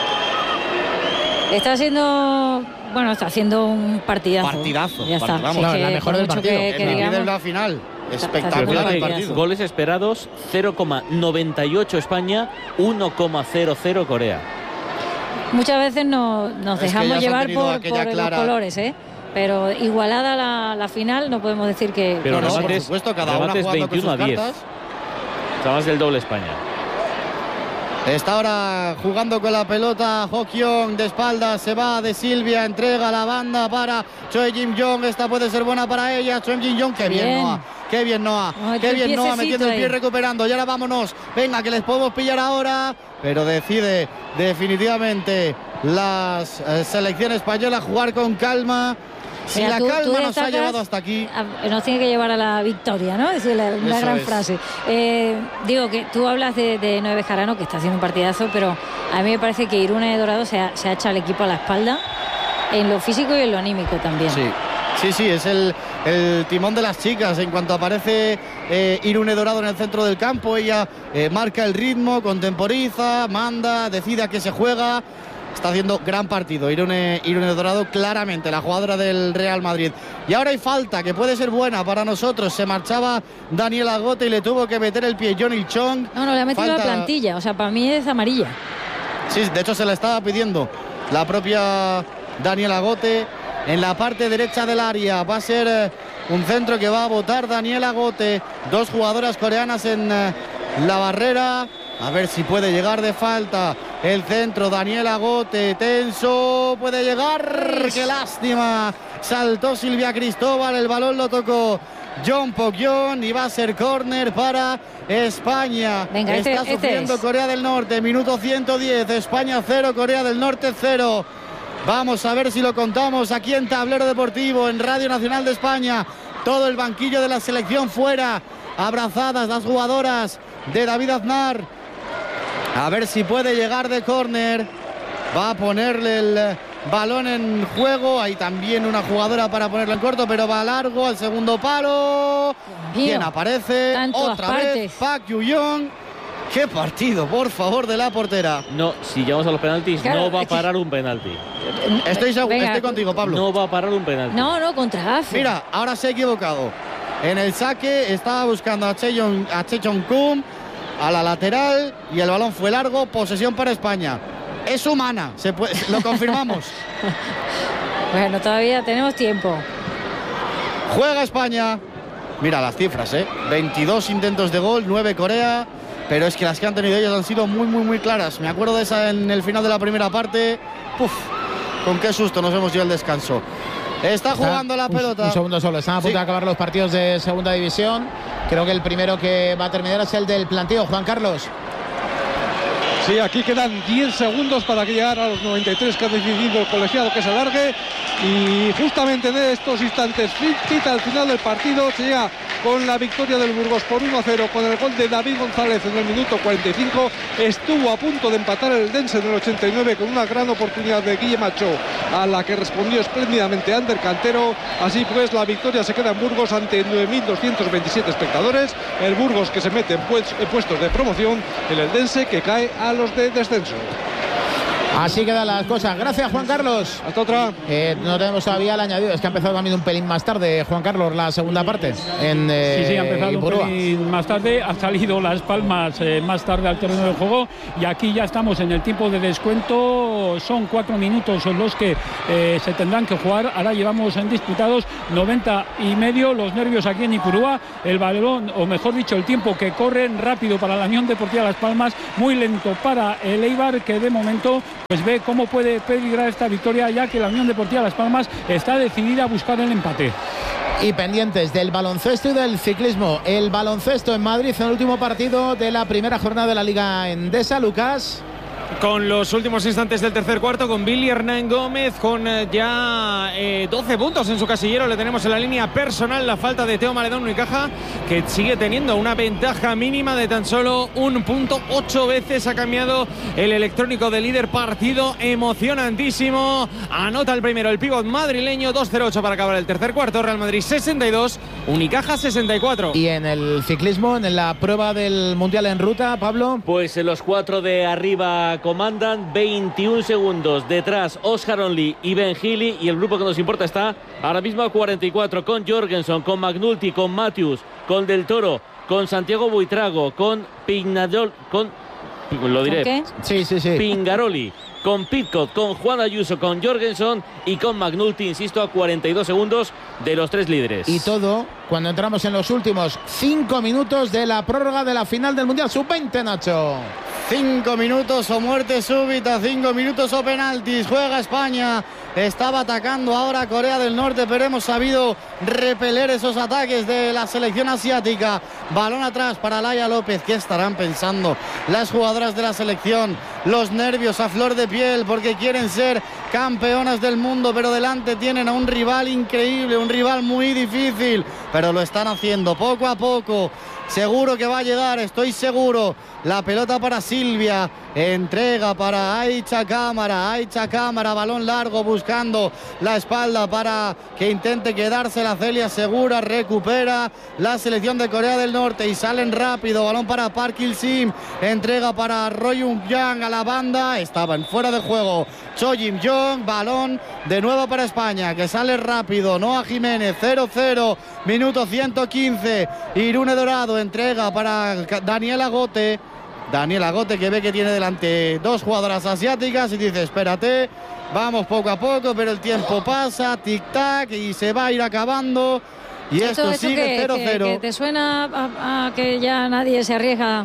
Está haciendo, bueno, está haciendo un partidazo. Partidazo, Ya está. partidazo. Si es No, que la mejor por del mucho partido. que- que En digamos, la final. está Espectacular haciendo el un Fíjate, partido. goles esperados, cero coma noventa y ocho España, uno coma cero cero Corea. muchas veces no, nos Es que dejamos ellas han llevar tenido por, aquella por clara- los colores, ¿eh? Pero igualada la, la final, no podemos decir que... Pero No, no, por remates- supuesto, cada una remates jugando con sus veintiuno a diez. cartas. O sea, más del doble España. Está ahora jugando con la pelota Hokyong de espaldas, se va de Silvia, entrega la banda para Choi Jim Jong. Esta puede ser buena para ella. Choi Jim Jong, qué bien, Bien. Noah. Qué bien Noah, Ay, qué qué bien Noah, piececito metiendo el pie, ahí. recuperando. Y ahora vámonos, venga, que les podemos pillar ahora. Pero decide definitivamente la eh, selección española jugar con calma. Si Mira, la tú- tú calma nos ha destacas- llevado hasta aquí. a- nos tiene que llevar a la victoria, ¿no? Es decir, la, una Eso gran es. frase. Eh, digo que tú hablas de, de Nueve Jarano, que está haciendo un partidazo, pero a mí me parece que Irune Dorado se ha, se ha echado al equipo a la espalda, en lo físico y en lo anímico también. Sí, sí, sí, es el, el timón de las chicas. En cuanto aparece eh, Irune Dorado en el centro del campo, ella eh, marca el ritmo, contemporiza, manda, decide a qué se juega. Está haciendo gran partido Irune, Irune Dorado, claramente la jugadora del Real Madrid. Y ahora hay falta que puede ser buena para nosotros. Se marchaba Daniela Agote y le tuvo que meter el pie Johnny Chong. No, no, le ha metido Falta- la plantilla, o sea, para mí es amarilla. Sí, de hecho se la estaba pidiendo la propia Daniela Agote. En la parte derecha del área va a ser eh, un centro que va a botar Daniela Agote. Dos jugadoras coreanas en eh, la barrera. A ver si puede llegar de falta. El centro, Daniela Agote, tenso, puede llegar. ¡Qué lástima! Saltó Silvia Cristóbal, el balón lo tocó John Poquión y va a ser córner para España. Venga, este- Está este sufriendo es. Corea del Norte, minuto ciento diez, España cero, Corea del Norte cero. Vamos a ver si lo contamos aquí en Tablero Deportivo, en Radio Nacional de España. Todo el banquillo de la selección fuera, abrazadas las jugadoras de David Aznar. A ver si puede llegar de córner. Va a ponerle el balón en juego. Hay también una jugadora para ponerlo en corto, pero va largo al segundo palo. Dios mío, ¿Quién aparece? está en todas Otra vez partes. Park Yu-young. Qué partido, por favor, de la portera. No, si llegamos a los penaltis, Claro, no va a es que- parar un penalti. Estoy, seguro, Venga, estoy contigo, Pablo. No va a parar un penalti. No, no, contra Gafe. Mira, ahora se ha equivocado. En el saque estaba buscando a Cheon, a Chechon Kum a la lateral y el balón fue largo. Posesión para España. Es humana, se puede, lo confirmamos. Bueno, todavía tenemos tiempo. Juega España. Mira las cifras, ¿eh? veintidós intentos de gol, nueve Corea. Pero es que las que han tenido ellas han sido muy, muy, muy claras. Me acuerdo de esa en el final de la primera parte. Puf, con qué susto nos hemos ido al descanso. Está jugando la un, pelota. Un segundo solo, están a punto Sí. de acabar los partidos de segunda división. Creo que el primero que va a terminar es el del planteo, Juan Carlos. Sí, aquí quedan diez segundos para que llegar a los noventa y tres que ha decidido el colegiado que se alargue. Y justamente en estos instantes, cita al final del partido, se llega con la victoria del Burgos por uno a cero, con el gol de David González en el minuto cuarenta y cinco. Estuvo a punto de empatar el Dense en el ochenta y nueve con una gran oportunidad de Guille Macho, a la que respondió espléndidamente Ander Cantero. Así pues, la victoria se queda en Burgos ante nueve mil doscientos veintisiete espectadores. El Burgos que se mete en, pues, en puestos de promoción, en el Dense que cae a los de descenso. Así quedan las cosas. Gracias, Juan Carlos. Hasta otra. Eh, no tenemos todavía el añadido. Es que ha empezado también un pelín más tarde, Juan Carlos, la segunda parte. En, eh, sí, sí, ha empezado Ipurúa. un pelín más tarde. Ha salido Las Palmas eh, más tarde al terreno del juego. Y aquí ya estamos en el tiempo de descuento. Son cuatro minutos los que eh, se tendrán que jugar. Ahora llevamos en disputados noventa y medio. Los nervios aquí en Ipurúa. El balón, o mejor dicho, el tiempo que corren rápido para la Unión Deportiva Las Palmas. Muy lento para el Eibar, que de momento pues ve cómo puede peligrar esta victoria, ya que la Unión Deportiva Las Palmas está decidida a buscar el empate. Y pendientes del baloncesto y del ciclismo. El baloncesto en Madrid en el último partido de la primera jornada de la Liga Endesa, Lucas. Con los últimos instantes del tercer cuarto, con Billy Hernán Gómez, con eh, ya eh, doce puntos en su casillero. Le tenemos en la línea personal la falta de Teo Maledón Unicaja, que sigue teniendo una ventaja mínima de tan solo un punto. Ocho veces ha cambiado el electrónico de líder, partido emocionantísimo. Anota el primero el pívot madrileño. Dos cero ocho para acabar el tercer cuarto. Real Madrid sesenta y dos, Unicaja sesenta y cuatro. Y en el ciclismo, en la prueba del Mundial en ruta, Pablo. Pues los cuatro de arriba comandan veintiún segundos. Detrás Oscar Only y Ben Healy, y el grupo que nos importa está ahora mismo a cuarenta y cuatro, con Jorgensen, con McNulty, con Matthews, con Del Toro, con Santiago Buitrago, con Pignadol, con lo diré, ¿Qué? Sí, sí, sí. Pingaroli, con Pitcock, con Juan Ayuso, con Jorgensen y con McNulty, insisto, a cuarenta y dos segundos de los tres líderes. Y todo cuando entramos en los últimos cinco minutos de la prórroga de la final del Mundial sub veinte, Nacho. Cinco minutos o muerte súbita, cinco minutos o penaltis. Juega España. Estaba atacando ahora Corea del Norte, pero hemos sabido repeler esos ataques de la selección asiática. Balón atrás para Laia López. ¿Qué estarán pensando las jugadoras de la selección? Los nervios a flor de piel porque quieren ser campeonas del mundo, pero delante tienen a un rival increíble, un rival muy difícil, pero lo están haciendo poco a poco. Seguro que va a llegar, estoy seguro. La pelota para Silvia, entrega para Aicha Cámara, Aicha Cámara, balón largo buscando la espalda para que intente quedarse la Celia Segura, recupera la selección de Corea del Norte y salen rápido, balón para Park Il-sim, entrega para Roy Young a la banda, estaba en fuera de juego Cho Jim-jong, balón de nuevo para España, que sale rápido, Noa Jiménez, cero cero, minuto ciento quince, Irune Dorado, entrega para Daniela Gote, Daniela Gote, que ve que tiene delante dos jugadoras asiáticas y dice, espérate, vamos poco a poco, pero el tiempo pasa, tic-tac, y se va a ir acabando. Y esto, esto sigue cero cero. Que, que ¿Te suena a, a que ya nadie se arriesga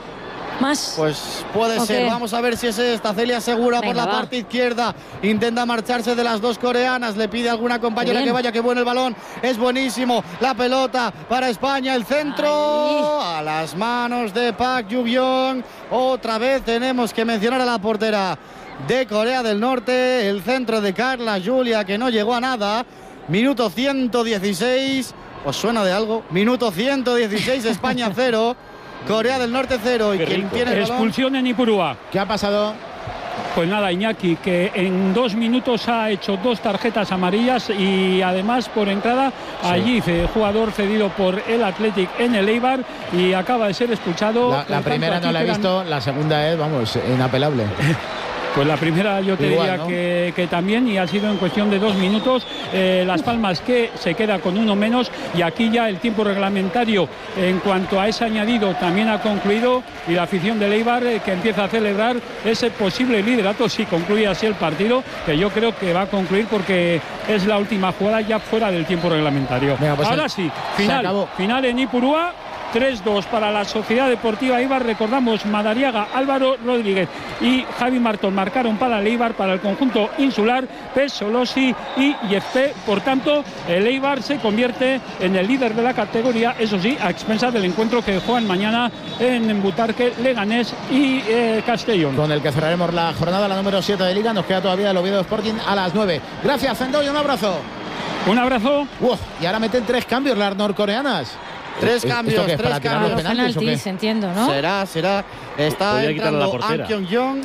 más? Pues puede okay. ser, vamos a ver si es esta. Celia Segura Venga, por la va. parte izquierda, intenta marcharse de las dos coreanas, le pide a alguna compañera que vaya, que bueno el balón, es buenísimo, la pelota para España, el centro Ay. a las manos de Park Ju-byung. Otra vez tenemos que mencionar a la portera de Corea del Norte, el centro de Carla Julia, que no llegó a nada. Minuto ciento dieciséis, ¿os suena de algo? Minuto ciento dieciséis, España cero, Corea del Norte cero. ¿Y quién tiene el balón? Expulsión en Ipurúa. ¿Qué ha pasado? Pues nada, Iñaki, que en dos minutos ha hecho dos tarjetas amarillas y además por entrada sí. allí, jugador cedido por el Athletic en el Eibar, y acaba de ser expulsado. La, la primera no la he visto, la segunda es, vamos, inapelable. Pues la primera yo te Igual, diría ¿no? que, que también, y ha sido en cuestión de dos minutos. Eh, Las Palmas que se queda con uno menos, y aquí ya el tiempo reglamentario en cuanto a ese añadido también ha concluido, y la afición del Eibar eh, que empieza a celebrar ese posible liderato si concluye así el partido, que yo creo que va a concluir porque es la última jugada ya fuera del tiempo reglamentario. Venga, pues Ahora el, sí, final, final en Ipurúa. tres dos para la Sociedad Deportiva Eibar. Recordamos, Madariaga, Álvaro Rodríguez y Javi Martón marcaron para el Eibar, para el conjunto insular, Pesolosi y Yefpe. Por tanto, el Eibar se convierte en el líder de la categoría, eso sí, a expensas del encuentro que juegan mañana en Butarque, Leganés y eh, Castellón. Con el que cerraremos la jornada, la número siete de Liga. Nos queda todavía el Oviedo Sporting a las nueve. Gracias, Fendoy, un abrazo. Un abrazo. Uf, y ahora meten tres cambios las norcoreanas. Tres cambios, tres Para cambios. los penaltis, entiendo, ¿no? Será, será. Está Podría quitarle la entrando portera. An Kyung-Jong.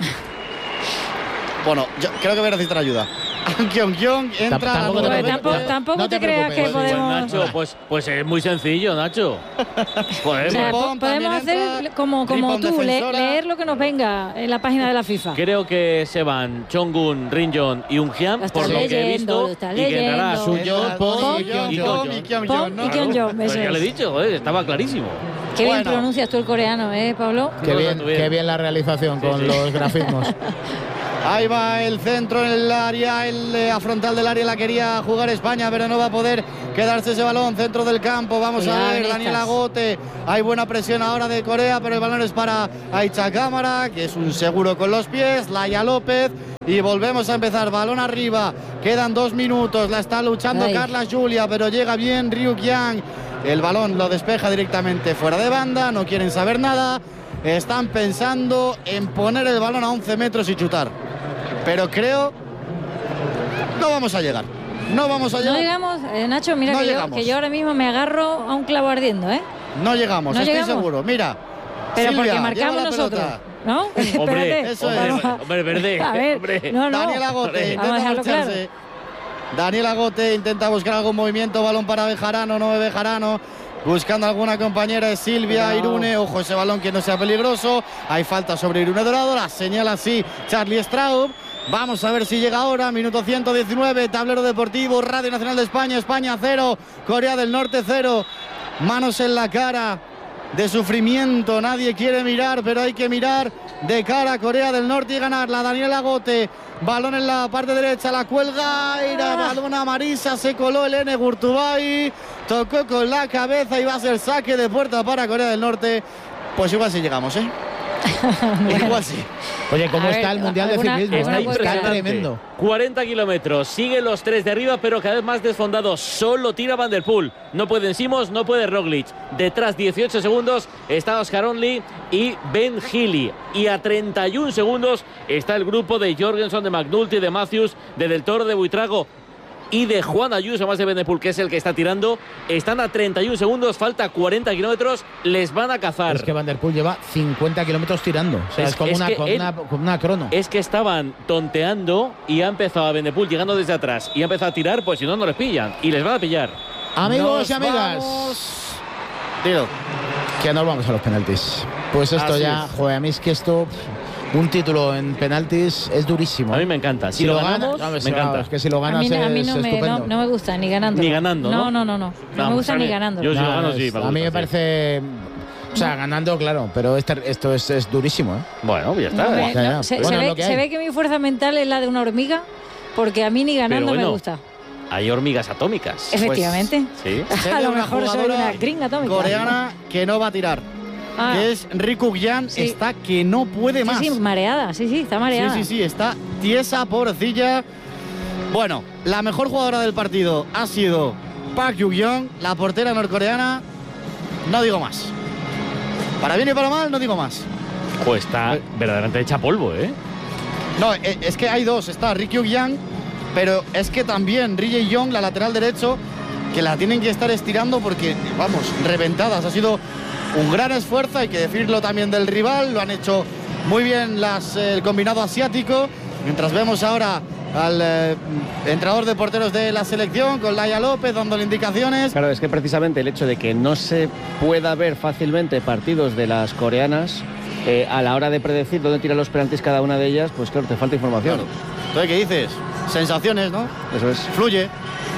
Bueno, yo creo que voy a necesitar ayuda. An Kyung-Jong entra. Tampoco a la te nueve. Pues tampoco tampoco No te te creas que preocupes. podemos... Nacho, pues, pues es muy sencillo, Nacho. Joder, O sea, pues, po- Ripon podemos también hacer entra, como, como Ripon tú, le- defensora. leer lo que nos venga en la página de la FIFA. creo que se van Chongun, Rinjon y Ungian, Lo estás por lo que he leyendo, visto, lo estás y que entrará leyendo. Suyon, Pon Pon, y Kyung-Jong, Kyung-Jong. y Kyung-Jong, Pon ¿no? y Kyung-Jong, Pues eso ya es. le he dicho, joder, estaba clarísimo. Qué bien Bueno. pronuncias tú el coreano, ¿eh, Pablo? Qué No, bien, tanto bien. qué bien la realización con sí. los grafismos. Ahí va el centro en el área, el eh, a frontal del área la quería jugar España, pero no va a poder quedarse ese balón, centro del campo. Vamos Cuidado a ver, en Daniel estas. Agote. Hay buena presión ahora de Corea, pero el balón es para Aicha Cámara, que es un seguro con los pies. Laia López. Y volvemos a empezar, balón arriba. Quedan dos minutos, la está luchando Ay. Carla Julia, pero llega bien Ryuk Yang. El balón lo despeja directamente fuera de banda, no quieren saber nada. Están pensando en poner el balón a once metros y chutar. Pero creo no vamos a llegar. No vamos a No llegar. llegamos, eh, Nacho, mira No que, yo, llegamos. que yo ahora mismo me agarro a un clavo ardiendo, ¿eh? No llegamos, ¿No estoy llegamos? seguro. Mira. Pero Silvia, porque marcamos lleva la nosotros, pelota. ¿no? Hombre, Espérate. eso hombre, es. hombre, verde. A ver, hombre. no, no. Daniel Agote Vamos a intenta dejarlo claro. marcharse. Daniel Agote intenta buscar algún movimiento, balón para Bejarano, no ve Bejarano. Buscando alguna compañera es Silvia, Irune. Ojo ese balón que no sea peligroso. Hay falta sobre Irune Dorado, la señala así Charlie Straub. Vamos a ver si llega ahora, minuto ciento diecinueve, tablero deportivo, Radio Nacional de España, España cero, Corea del Norte cero. Manos en la cara de sufrimiento, nadie quiere mirar, pero hay que mirar de cara a Corea del Norte y ganarla. Daniel Agote, balón en la parte derecha, la cuelga, y la balón a Marisa, se coló el N Gurtubay, tocó con la cabeza y va a ser saque de puerta para Corea del Norte. Pues igual si llegamos, ¿eh? Igual sí. Oye, ¿cómo A está ver, el Mundial de alguna- Ciclismo? alguna eh? cosa- Está Impresionante. tremendo. cuarenta kilómetros, siguen los tres de arriba, pero cada vez más desfondados. Solo tira Van der Poel. No pueden Simons, no puede Roglic. Detrás, dieciocho segundos, está Oscar Only y Ben Healy. Y a treinta y un segundos está el grupo de Jorgensen, de McNulty, de Matthews, de Del Toro, de Buitrago y de Juan Ayuso, más de Ben der Poel, que es el que está tirando. Están a treinta y un segundos, falta cuarenta kilómetros, les van a cazar. Es que Van der Poel lleva cincuenta kilómetros tirando. O sea, Es- es, como, es una, que como él- una, como una crono. Es que estaban tonteando y ha empezado a Ben der Poel llegando desde atrás y ha empezado a tirar, pues si no, no les pillan. Y les van a pillar. Amigos Nos y amigas, vamos. Tiro. que nos vamos a los penaltis. Pues esto Así ya, es. joder, a mí es que esto, un título en penaltis es durísimo. A mí me encanta. Si, Si lo, lo ganamos, ganas, no, me sí, encanta. vamos, es que si lo A ganas mí, a mí es no, me, estupendo. no, no me gusta ni ganando. Ni ganando, ¿no? No, no, no. No, no Vamos, me gusta a ni mí- ganando. yo- si lo No, gano, es- sí, me a gusta, mí me sí. parece, o sea, ganando, claro, pero este- esto es, es durísimo, ¿eh? Bueno, ya está. No me- Ya, ya. no, se, Bueno, se es ve, lo que se hay. ve que mi fuerza mental es la de una hormiga, porque a mí ni ganando Pero bueno, me gusta. Hay hormigas atómicas. Efectivamente. Sí. Sé a de lo una mejor soy jugadora una gringa atómica. coreana que no va a tirar. Ah, Que es Riku Yan, Sí. está que no puede sí, más. sí, mareada. Sí, sí, está mareada. Sí, sí, sí, está tiesa, pobrecilla. Bueno, la mejor jugadora del partido ha sido Park Yu-yeon, la portera norcoreana. No digo más. Para bien y para mal, no digo más. Pues está verdaderamente hecha polvo, ¿eh? No, e- es que hay dos. Está Ri Kyung-yang, pero es que también Ri Jae-yong, la lateral derecho, que la tienen que estar estirando porque, vamos, reventadas. Ha sido un gran esfuerzo, hay que decirlo también del rival. Lo han hecho muy bien las, eh, el combinado asiático. Mientras vemos ahora al eh, entrenador de porteros de la selección, con Laia López, dándole indicaciones. Claro, es que precisamente el hecho de que no se pueda ver fácilmente partidos de las coreanas, eh, a la hora de predecir dónde tiran los penaltis cada una de ellas, pues claro, te falta información. Claro. Entonces, ¿qué dices? Sensaciones, ¿no? Eso es. Fluye.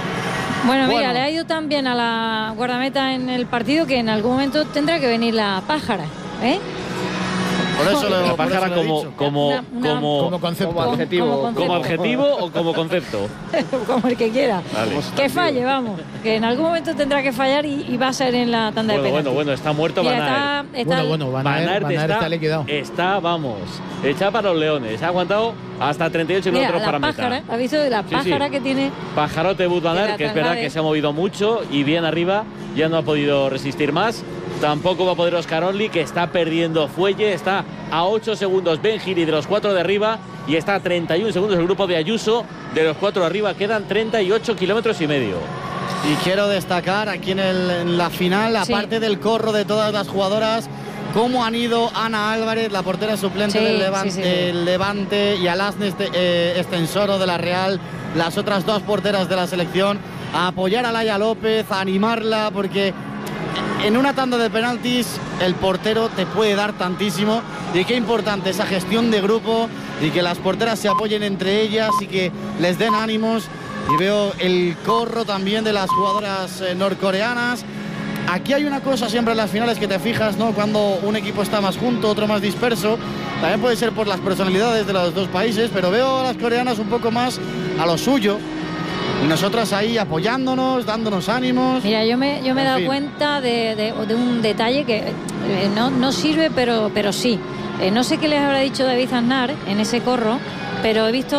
Bueno, mira, Bueno. le ha ido tan bien a la guardameta en el partido que en algún momento tendrá que venir la pájara, ¿eh? Por eso lo, la por pájara eso lo he como, dicho. como, Una- una- como, Como concepto. Como adjetivo. Como concepto. como adjetivo o como concepto. Como el que quiera. Vale. Que falle, vamos. Que en algún momento tendrá que fallar y, y va a ser en la tanda Bueno, de bueno, penaltis. bueno, está muerto Mira, Van Aert. está, está Bueno, bueno, Van Aert, Van Aert Van Aert está, está liquidado. está, vamos, hecha para los leones. Ha aguantado hasta treinta y ocho Mira, kilómetros la para meta. pájara, ¿has visto la Sí, sí. pájara que tiene? Pajarote Wout Van Aert, Era que es tan verdad grave. que se ha movido mucho y bien arriba, ya no ha podido resistir más. Tampoco va a poder Oscar Only, que está perdiendo fuelle, está a ocho segundos Ben Giri de los cuatro de arriba y está a treinta y uno segundos el grupo de Ayuso de los cuatro de arriba. Quedan treinta y ocho kilómetros y medio. Y quiero destacar aquí en, el- en la final, Sí. aparte del corro de todas las jugadoras, cómo han ido Ana Álvarez, la portera suplente Sí, del Levante, sí, sí, sí. del Levante, y Alasne este, eh, Estensoro de la Real, las otras dos porteras de la selección, a apoyar a Laia López, a animarla, porque en una tanda de penaltis el portero te puede dar tantísimo, y qué importante esa gestión de grupo y que las porteras se apoyen entre ellas y que les den ánimos. Y veo el corro también de las jugadoras eh, norcoreanas. Aquí hay una cosa siempre en las finales que te fijas, ¿no? Cuando un equipo está más junto, otro más disperso. También puede ser por las personalidades de los dos países, pero veo a las coreanas un poco más a lo suyo. Y nosotras ahí apoyándonos, dándonos ánimos. Mira, yo me, yo me he En dado fin. cuenta de, de- de un detalle que eh, no, no sirve, pero, pero sí. Eh, no sé qué les habrá dicho David Aznar en ese corro, pero he visto